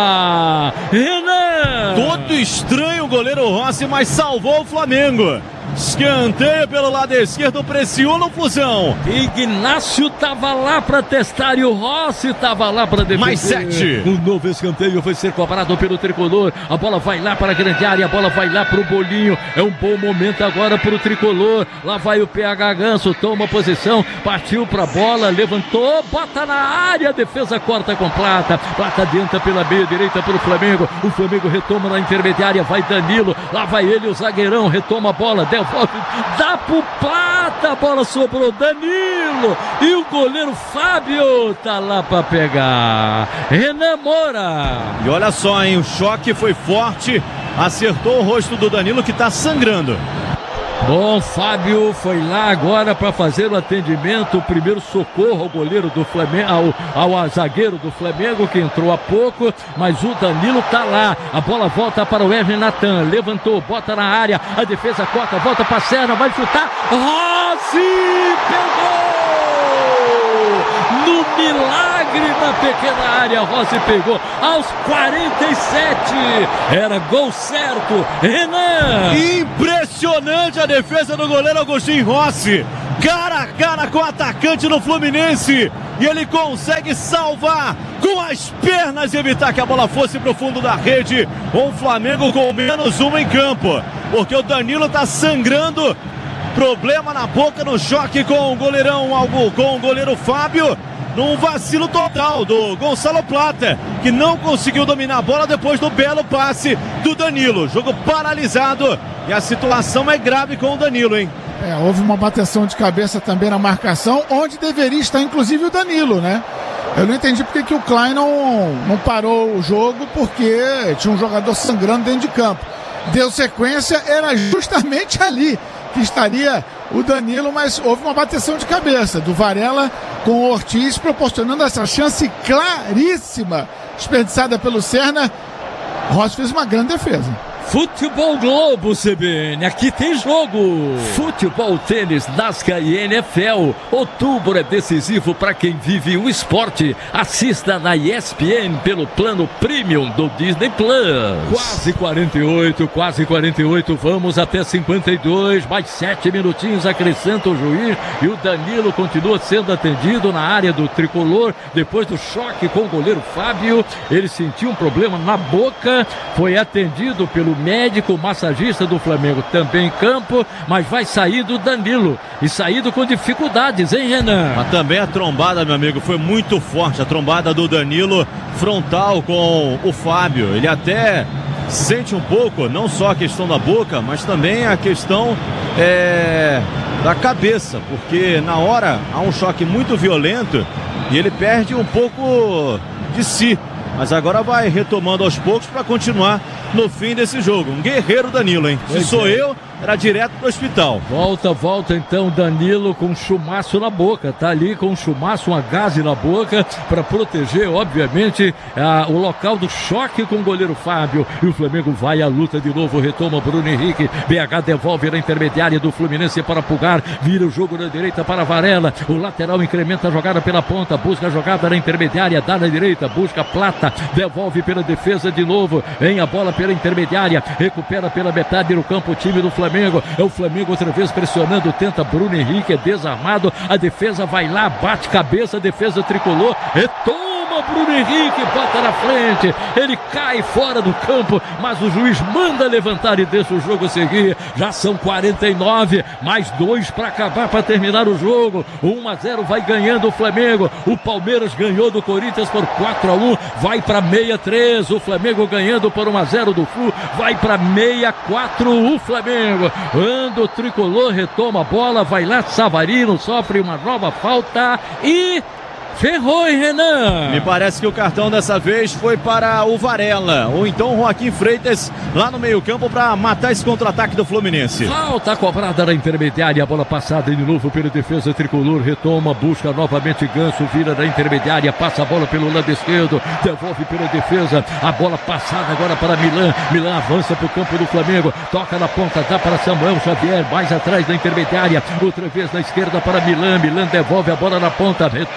pegar. Renan! Todo estranho o goleiro Rossi, mas salvou o Flamengo. Escanteio pelo lado esquerdo, pressiona o Flusão. Ignácio tava lá para testar e o Rossi tava lá para defender. Mais 7. Um novo escanteio vai ser cobrado pelo Tricolor. A bola vai lá para a grande área, a bola vai lá para o Bolinho. É um bom momento agora para o Tricolor. Lá vai o PH Ganso, toma posição, partiu para a bola, levantou, bota na área, a defesa corta com Plata. Plata adianta pela meia direita para o Flamengo. O Flamengo retoma na intermediária, vai Danilo, lá vai ele, o zagueirão, retoma a bola, devolve, dá pro Plata, a bola sobrou, Danilo, e o goleiro Fábio tá lá pra pegar, Renan Moura. E olha só, hein, o choque foi forte, acertou o rosto do Danilo que tá sangrando. Bom, Fábio foi lá agora para fazer o atendimento, o primeiro socorro ao goleiro do Flamengo, ao zagueiro do Flamengo que entrou há pouco, mas o Danilo tá lá, a bola volta para o Wesley Natan, levantou, bota na área, a defesa corta, volta para Serna, vai chutar, Rossi pegou! No milagre na pequena área, Rossi pegou aos 47, era gol certo, Renan! Impressionante a defesa do goleiro Agostinho Rossi, cara a cara com o atacante do Fluminense, e ele consegue salvar com as pernas e evitar que a bola fosse para o fundo da rede. O Flamengo com menos uma em campo, porque o Danilo tá sangrando, problema na boca no choque com o goleirão, com o goleiro Fábio, num vacilo total do Gonçalo Plata, que não conseguiu dominar a bola depois do belo passe do Danilo. Jogo paralisado e a situação é grave com o Danilo, hein? Houve uma bateção de cabeça também na marcação, onde deveria estar inclusive o Danilo, né? Eu não entendi porque que o Klein não parou o jogo, porque tinha um jogador sangrando dentro de campo. Deu sequência, era justamente ali que estaria o Danilo, mas houve uma bateção de cabeça do Varela com o Ortiz, proporcionando essa chance claríssima, desperdiçada pelo Serna. Rossi fez uma grande defesa. Futebol Globo CBN, aqui tem jogo. Futebol, tênis, NASCAR e NFL. Outubro é decisivo para quem vive o esporte. Assista na ESPN pelo plano Premium do Disney Plus. Quase 48, vamos até 52, mais 7 minutinhos, acrescenta o juiz, e o Danilo continua sendo atendido na área do Tricolor, depois do choque com o goleiro Fábio. Ele sentiu um problema na boca, foi atendido pelo médico massagista do Flamengo também em campo, mas vai sair do Danilo, e saído com dificuldades, hein, Renan? Mas também a trombada, meu amigo, foi muito forte, a trombada do Danilo frontal com o Fábio. Ele até sente um pouco, não só a questão da boca, mas também a questão da cabeça, porque na hora há um choque muito violento e ele perde um pouco de si. Mas agora vai retomando aos poucos para continuar no fim desse jogo. Um guerreiro Danilo, hein? Se sou eu, era direto pro hospital. Volta então Danilo com um chumaço na boca. Tá ali com um chumaço, uma gaze na boca para proteger, obviamente, o local do choque com o goleiro Fábio. E o Flamengo vai à luta de novo, retoma Bruno Henrique. BH devolve na intermediária do Fluminense para Pulgar. Vira o jogo na direita para Varela. O lateral incrementa a jogada pela ponta, busca a jogada na intermediária, dá na direita, busca Plata, devolve pela defesa de novo. Vem a bola pela intermediária, recupera pela metade do campo o time do Flamengo. É o Flamengo outra vez pressionando, tenta Bruno Henrique, é desarmado, a defesa vai lá, bate cabeça, a defesa tricolor, retoma Bruno Henrique, bota na frente, ele cai fora do campo, mas o juiz manda levantar e deixa o jogo seguir. Já são 49, mais 2 para acabar, para terminar o jogo. 1-0 vai ganhando o Flamengo. O Palmeiras ganhou do Corinthians por 4-1, vai para 63. O Flamengo ganhando por 1-0 do Flu, vai para 64 o Flamengo. Anda o tricolor, retoma a bola, vai lá, Savarino sofre uma nova falta e ferrou, hein, Renan? Me parece que o cartão dessa vez foi para o Varela, ou então o Joaquim Freitas lá no meio campo para matar esse contra-ataque do Fluminense. Falta cobrada na intermediária, a bola passada de novo pela defesa tricolor, retoma, busca novamente Ganso, vira na intermediária, passa a bola pelo lado esquerdo, devolve pela defesa, a bola passada agora para Milan avança para o campo do Flamengo, toca na ponta, dá para Samuel Xavier, mais atrás da intermediária, outra vez na esquerda para Milan devolve a bola na ponta, retoma Serna,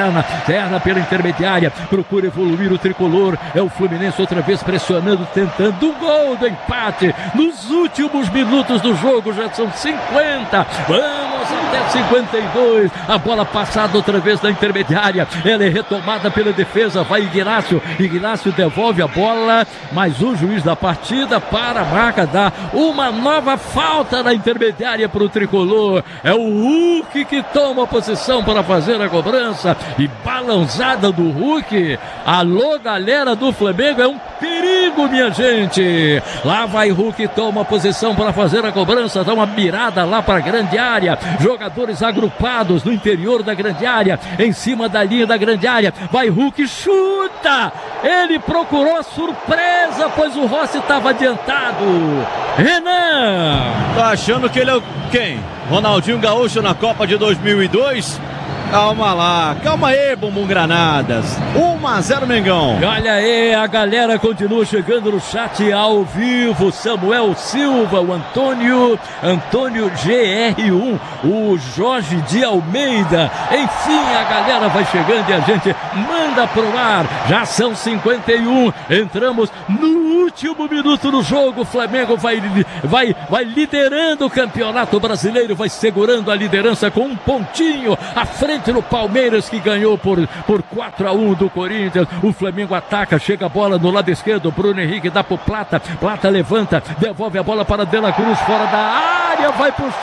Serna pela intermediária, procura evoluir o tricolor, é o Fluminense outra vez pressionando, tentando um gol do empate, nos últimos minutos do jogo, já são 50, vamos até 52, a bola passada outra vez na intermediária, ela é retomada pela defesa, vai Ignacio devolve a bola, mas o juiz da partida para a marca, dá uma nova falta na intermediária para o tricolor, é o Hulk que toma a posição para fazer a cobrança, e balançada do Hulk, alô galera do Flamengo, é um perigo minha gente, lá vai Hulk, toma a posição para fazer a cobrança, dá uma mirada lá para a grande área, jogadores agrupados no interior da grande área, em cima da linha da grande área, vai Hulk, chuta, ele procurou a surpresa, pois o Rossi estava adiantado, Renan, tá achando que ele é quem? Ronaldinho Gaúcho na Copa de 2002? Calma aí, Bumbum Granadas. 1-0 Mengão. Olha aí, a galera continua chegando no chat ao vivo. Samuel Silva, o Antônio GR1, o Jorge de Almeida. Enfim, a galera vai chegando e a gente manda pro ar. Já são 51. Entramos no último minuto do jogo. O Flamengo vai liderando o Campeonato Brasileiro, vai segurando a liderança com um pontinho à frente no Palmeiras, que ganhou por 4-1 do Corinthians. O Flamengo ataca, chega a bola no lado esquerdo, Bruno Henrique dá pro Plata levanta, devolve a bola para De La Cruz, fora da área, vai pro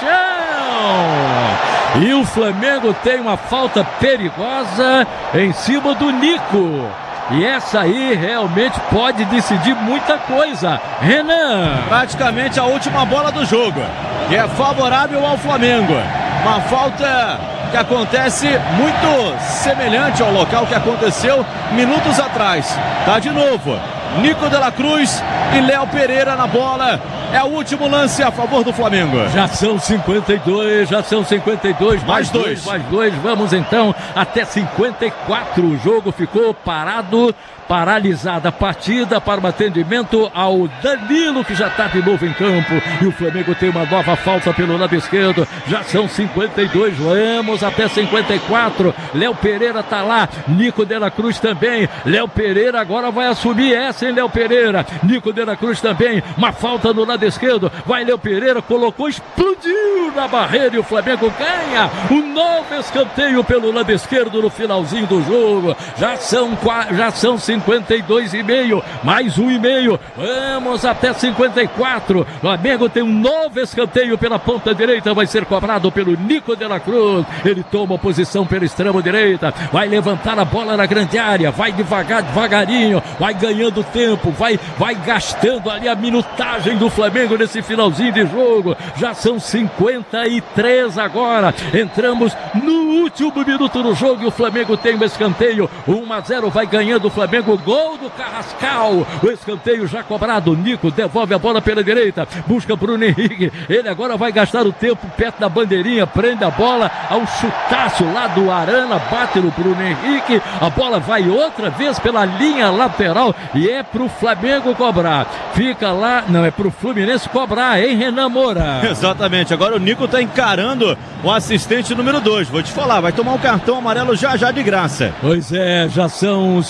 chão, e o Flamengo tem uma falta perigosa em cima do Nico, e essa aí realmente pode decidir muita coisa, Renan. Praticamente a última bola do jogo, e é favorável ao Flamengo, uma falta que acontece muito semelhante ao local que aconteceu minutos atrás. Tá de novo Nico de la Cruz e Léo Pereira na bola. É o último lance a favor do Flamengo. Já são 52, mais dois. Vamos então até 54. O jogo ficou paralisada a partida para o atendimento ao Danilo, que já está de novo em campo, e o Flamengo tem uma nova falta pelo lado esquerdo. Já são 52, vamos até 54. Léo Pereira está lá, Nico de la Cruz também. Léo Pereira agora vai assumir essa, hein, Léo Pereira. Nico de la Cruz também, uma falta no lado esquerdo, vai Léo Pereira, colocou, explodiu na barreira e o Flamengo ganha um novo escanteio pelo lado esquerdo no finalzinho do jogo. Já são 52,5, mais 1,5, vamos até 54. Flamengo tem um novo escanteio pela ponta direita, vai ser cobrado pelo Nico de la Cruz, ele toma posição pela extrema direita, vai levantar a bola na grande área, vai devagarinho, vai ganhando tempo, vai gastando ali a minutagem do Flamengo nesse finalzinho de jogo. Já são 53 agora, entramos no último minuto do jogo e o Flamengo tem um escanteio, 1-0, vai ganhando o Flamengo, gol do Carrascal, o escanteio já cobrado. Nico devolve a bola pela direita, busca Bruno Henrique, ele agora vai gastar o tempo perto da bandeirinha, prende a bola ao chutaço lá do Arana, bate no Bruno Henrique, a bola vai outra vez pela linha lateral e é pro Flamengo cobrar, fica lá, não, é pro Fluminense cobrar, hein, Renan Moura? Exatamente, agora o Nico tá encarando o assistente número 2, vou te falar, vai tomar um cartão amarelo já de graça. Pois é, já são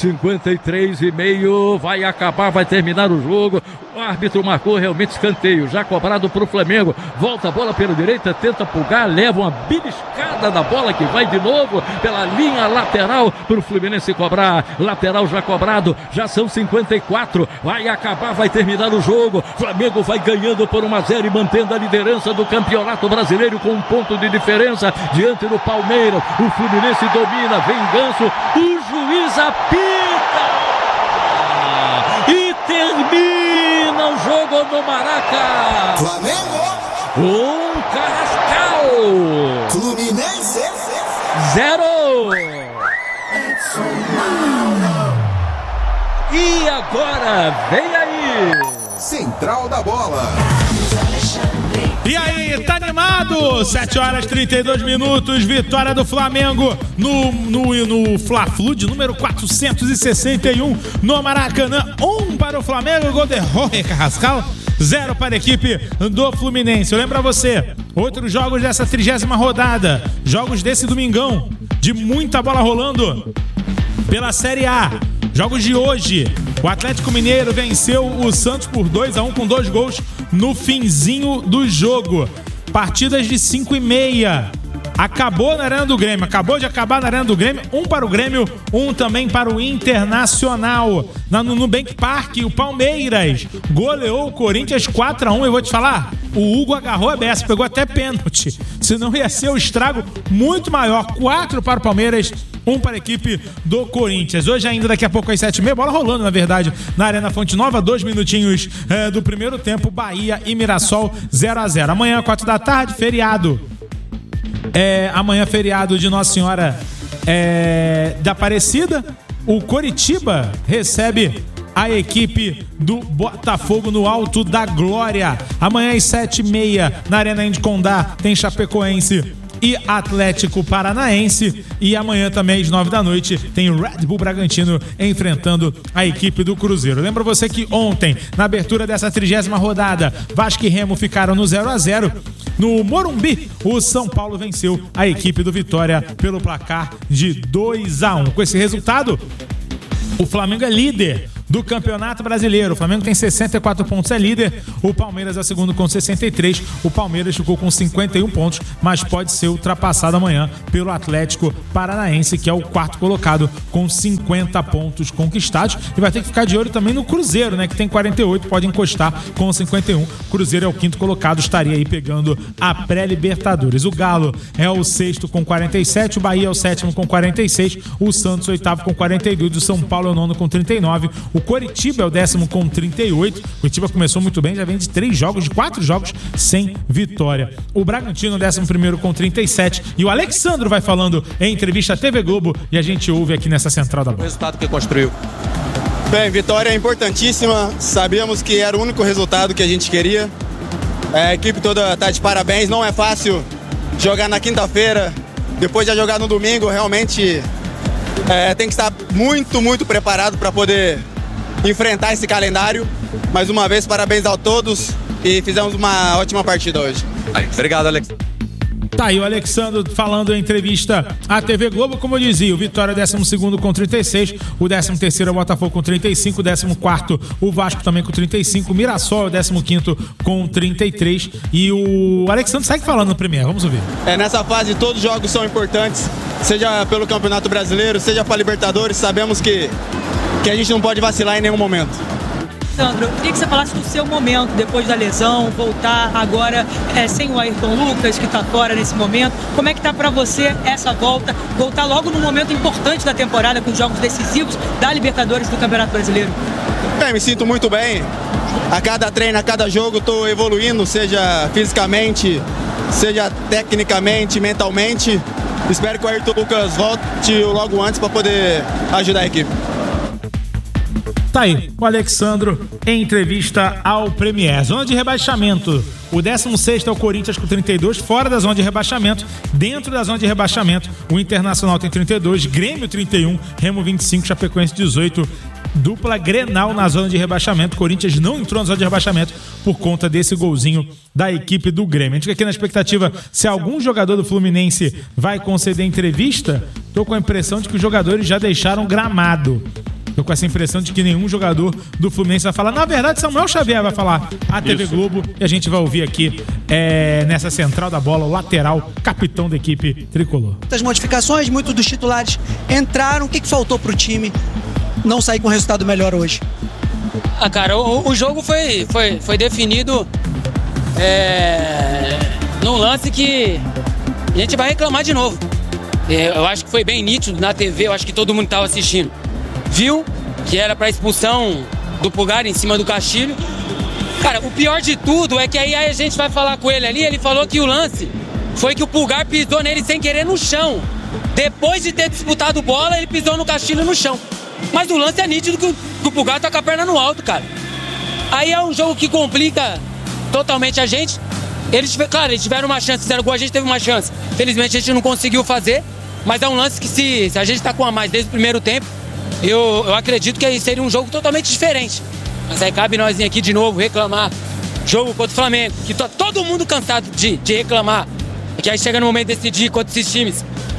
53,5, vai acabar, vai terminar o jogo. O árbitro marcou realmente escanteio, já cobrado para o Flamengo. Volta a bola pela direita, tenta pulgar, leva uma beliscada na bola que vai de novo pela linha lateral para o Fluminense cobrar. Lateral já cobrado, já são 54, vai acabar, vai terminar o jogo. Flamengo vai ganhando por 1-0 e mantendo a liderança do Campeonato Brasileiro com um ponto de diferença diante do Palmeiras. O Fluminense domina, vem Ganso, o juiz apita e termina o jogo no Maraca. Flamengo. Carrascal. Fluminense. 0. E agora, vem aí. Central da Bola. E aí, tá animado? 7h32, vitória do Flamengo no Fla-Flu de número 461 no Maracanã. 1 para o Flamengo, gol de Jorge Carrascal, 0 para a equipe do Fluminense. Eu lembro a você, outros jogos dessa 30ª rodada, jogos desse domingão, de muita bola rolando pela Série A. Jogos de hoje, o Atlético Mineiro venceu o Santos por 2-1 com 2 gols no finzinho do jogo. Partidas de 5h30. Acabou na Arena do Grêmio, acabou de acabar na Arena do Grêmio, um para o Grêmio, um também para o Internacional. No Nubank Park, o Palmeiras goleou o Corinthians 4-1. Eu vou te falar, o Hugo agarrou a beça, pegou até pênalti, senão ia ser um estrago muito maior. 4 para o Palmeiras, 1 para a equipe do Corinthians. Hoje ainda, daqui a pouco às 7h30, bola rolando na verdade na Arena Fonte Nova, 2 minutinhos do primeiro tempo, Bahia e Mirassol 0-0. Amanhã 4 da tarde, feriado. Amanhã feriado de Nossa Senhora da Aparecida. O Coritiba recebe a equipe do Botafogo no Alto da Glória. Amanhã às 7h30 na Arena Indy Condá tem Chapecoense e Atlético Paranaense. E amanhã também às 9 da noite tem o Red Bull Bragantino enfrentando a equipe do Cruzeiro. Lembra você que ontem, na abertura dessa 30ª rodada, Vasco e Remo ficaram no 0-0. No Morumbi, o São Paulo venceu a equipe do Vitória pelo placar de 2-1. Com esse resultado, o Flamengo é líder do Campeonato Brasileiro. O Flamengo tem 64 pontos, é líder. O Palmeiras é segundo com 63. O Palmeiras ficou com 51 pontos, mas pode ser ultrapassado amanhã pelo Atlético Paranaense, que é o 4º colocado com 50 pontos conquistados. E vai ter que ficar de olho também no Cruzeiro, né, que tem 48, pode encostar com 51. O Cruzeiro é o 5º colocado, estaria aí pegando a pré-Libertadores. O Galo é o 6º com 47, o Bahia é o 7º com 46, o Santos 8º com 42, o São Paulo é o 9º com 39, o Coritiba é o 10º com 38. O Coritiba começou muito bem, já vem de 4 jogos sem vitória. O Bragantino é o 11º com 37. E o Alexandro vai falando em entrevista à TV Globo e a gente ouve aqui nessa Central da Bola. O resultado que construiu. Bem, vitória é importantíssima. Sabíamos que era o único resultado que a gente queria. A equipe toda está de parabéns. Não é fácil jogar na quinta-feira, depois de jogar no domingo. Realmente tem que estar muito preparado para poder enfrentar esse calendário. Mais uma vez, parabéns a todos e fizemos uma ótima partida hoje. Obrigado, Alex. Tá aí o Alexandro falando em entrevista à TV Globo. Como eu dizia, o Vitória é 12º com 36, o 13º é o Botafogo com 35, o 14º o Vasco também com 35, o Mirassol é o 15º com 33 e o Alexandro segue falando no Premier. Vamos ouvir. Nessa fase todos os jogos são importantes, seja pelo Campeonato Brasileiro, seja para Libertadores. Sabemos que a gente não pode vacilar em nenhum momento. Sandro, eu queria que você falasse do seu momento depois da lesão, voltar agora sem o Ayrton Lucas, que está fora nesse momento. Como é que tá para você essa voltar logo num momento importante da temporada, com jogos decisivos da Libertadores do Campeonato Brasileiro? Bem, me sinto muito bem. A cada treino, a cada jogo, estou evoluindo, seja fisicamente, seja tecnicamente, mentalmente. Espero que o Ayrton Lucas volte logo antes para poder ajudar a equipe. Tá aí, o Alexandro em entrevista ao Premier. Zona de rebaixamento. O 16º é o Corinthians com 32, fora da zona de rebaixamento. Dentro da zona de rebaixamento, o Internacional tem 32, Grêmio 31, Remo 25, Chapecoense 18. Dupla Grenal na zona de rebaixamento. Corinthians não entrou na zona de rebaixamento por conta desse golzinho da equipe do Grêmio. A gente fica aqui na expectativa se algum jogador do Fluminense vai conceder entrevista. Tô com a impressão de que os jogadores já deixaram gramado. Tô com essa impressão de que nenhum jogador do Fluminense vai falar. Na verdade, Samuel Xavier vai falar à TV Globo e a gente vai ouvir aqui nessa Central da Bola, o lateral, capitão da equipe tricolor. Muitas modificações, muitos dos titulares entraram. O que faltou pro time não sair com um resultado melhor hoje? Cara, o jogo foi definido num lance que a gente vai reclamar de novo. Eu acho que foi bem nítido na TV, eu acho que todo mundo estava assistindo. Viu que era para expulsão do Pulgar em cima do Castilho. Cara, o pior de tudo é que aí a gente vai falar com ele ali, ele falou que o lance foi que o Pulgar pisou nele sem querer no chão. Depois de ter disputado bola, ele pisou no Castilho no chão. Mas o lance é nítido que o Pulgar tá com a perna no alto, cara. Aí é um jogo que complica totalmente a gente. Eles tiveram uma chance, fizeram gol, a gente teve uma chance. Felizmente a gente não conseguiu fazer, mas é um lance que se a gente tá com a mais desde o primeiro tempo, eu acredito que seria um jogo totalmente diferente. Mas aí cabe nós vir aqui de novo reclamar. Jogo contra o Flamengo, que tá todo mundo cansado de reclamar. Que aí chega no momento de decidir contra esses times.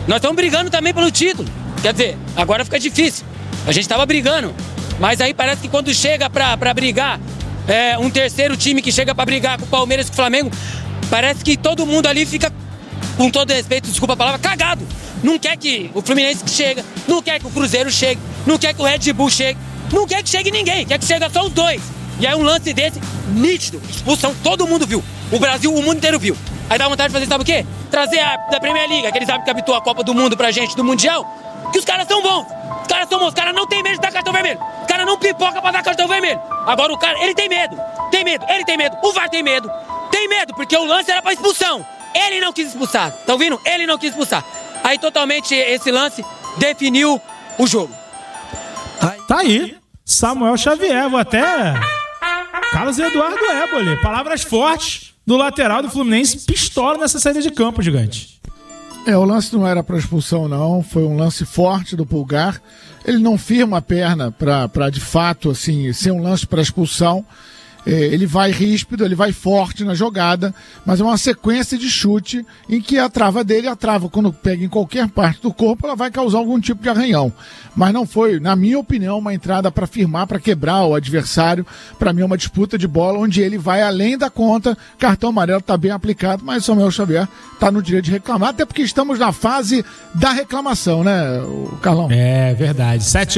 Nós estamos brigando também pelo título. Quer dizer, agora fica difícil. A gente estava brigando. Mas aí parece que quando chega pra brigar, um terceiro time que chega pra brigar com o Palmeiras e com o Flamengo, parece que todo mundo ali fica, com todo respeito, desculpa a palavra, cagado. Não quer que o Fluminense chegue, não quer que o Cruzeiro chegue, não quer que o Red Bull chegue, não quer que chegue ninguém, quer que chegue só os dois. E aí um lance desse, nítido, expulsão, todo mundo viu. O Brasil, o mundo inteiro viu. Aí dá vontade de fazer, sabe o quê? Trazer a da Premier League, aqueles árbitros que habitou a Copa do Mundo pra gente, do Mundial, que os caras são bons. Os caras são bons, os caras não tem medo de dar cartão vermelho. Os caras não pipoca pra dar cartão vermelho. Agora o cara, ele tem medo, ele tem medo, o VAR tem medo, porque o lance era pra expulsão. Ele não quis expulsar, tá ouvindo? Ele não quis expulsar. Aí totalmente esse lance definiu o jogo. Tá aí, Samuel Xavier, vou até... Carlos Eduardo Éboli, palavras fortes do lateral do Fluminense, pistola nessa saída de campo, gigante. O lance não era para expulsão, não. Foi um lance forte do Pulgar. Ele não firma a perna para de fato, assim, ser um lance para expulsão. Ele vai ríspido, ele vai forte na jogada, mas é uma sequência de chute em que a trava dele, quando pega em qualquer parte do corpo, ela vai causar algum tipo de arranhão. Mas não foi, na minha opinião, uma entrada para firmar, para quebrar o adversário. Para mim é uma disputa de bola onde ele vai além da conta. Cartão amarelo está bem aplicado, mas o Samuel Xavier está no direito de reclamar, até porque estamos na fase da reclamação, né, Carlão? É verdade. 7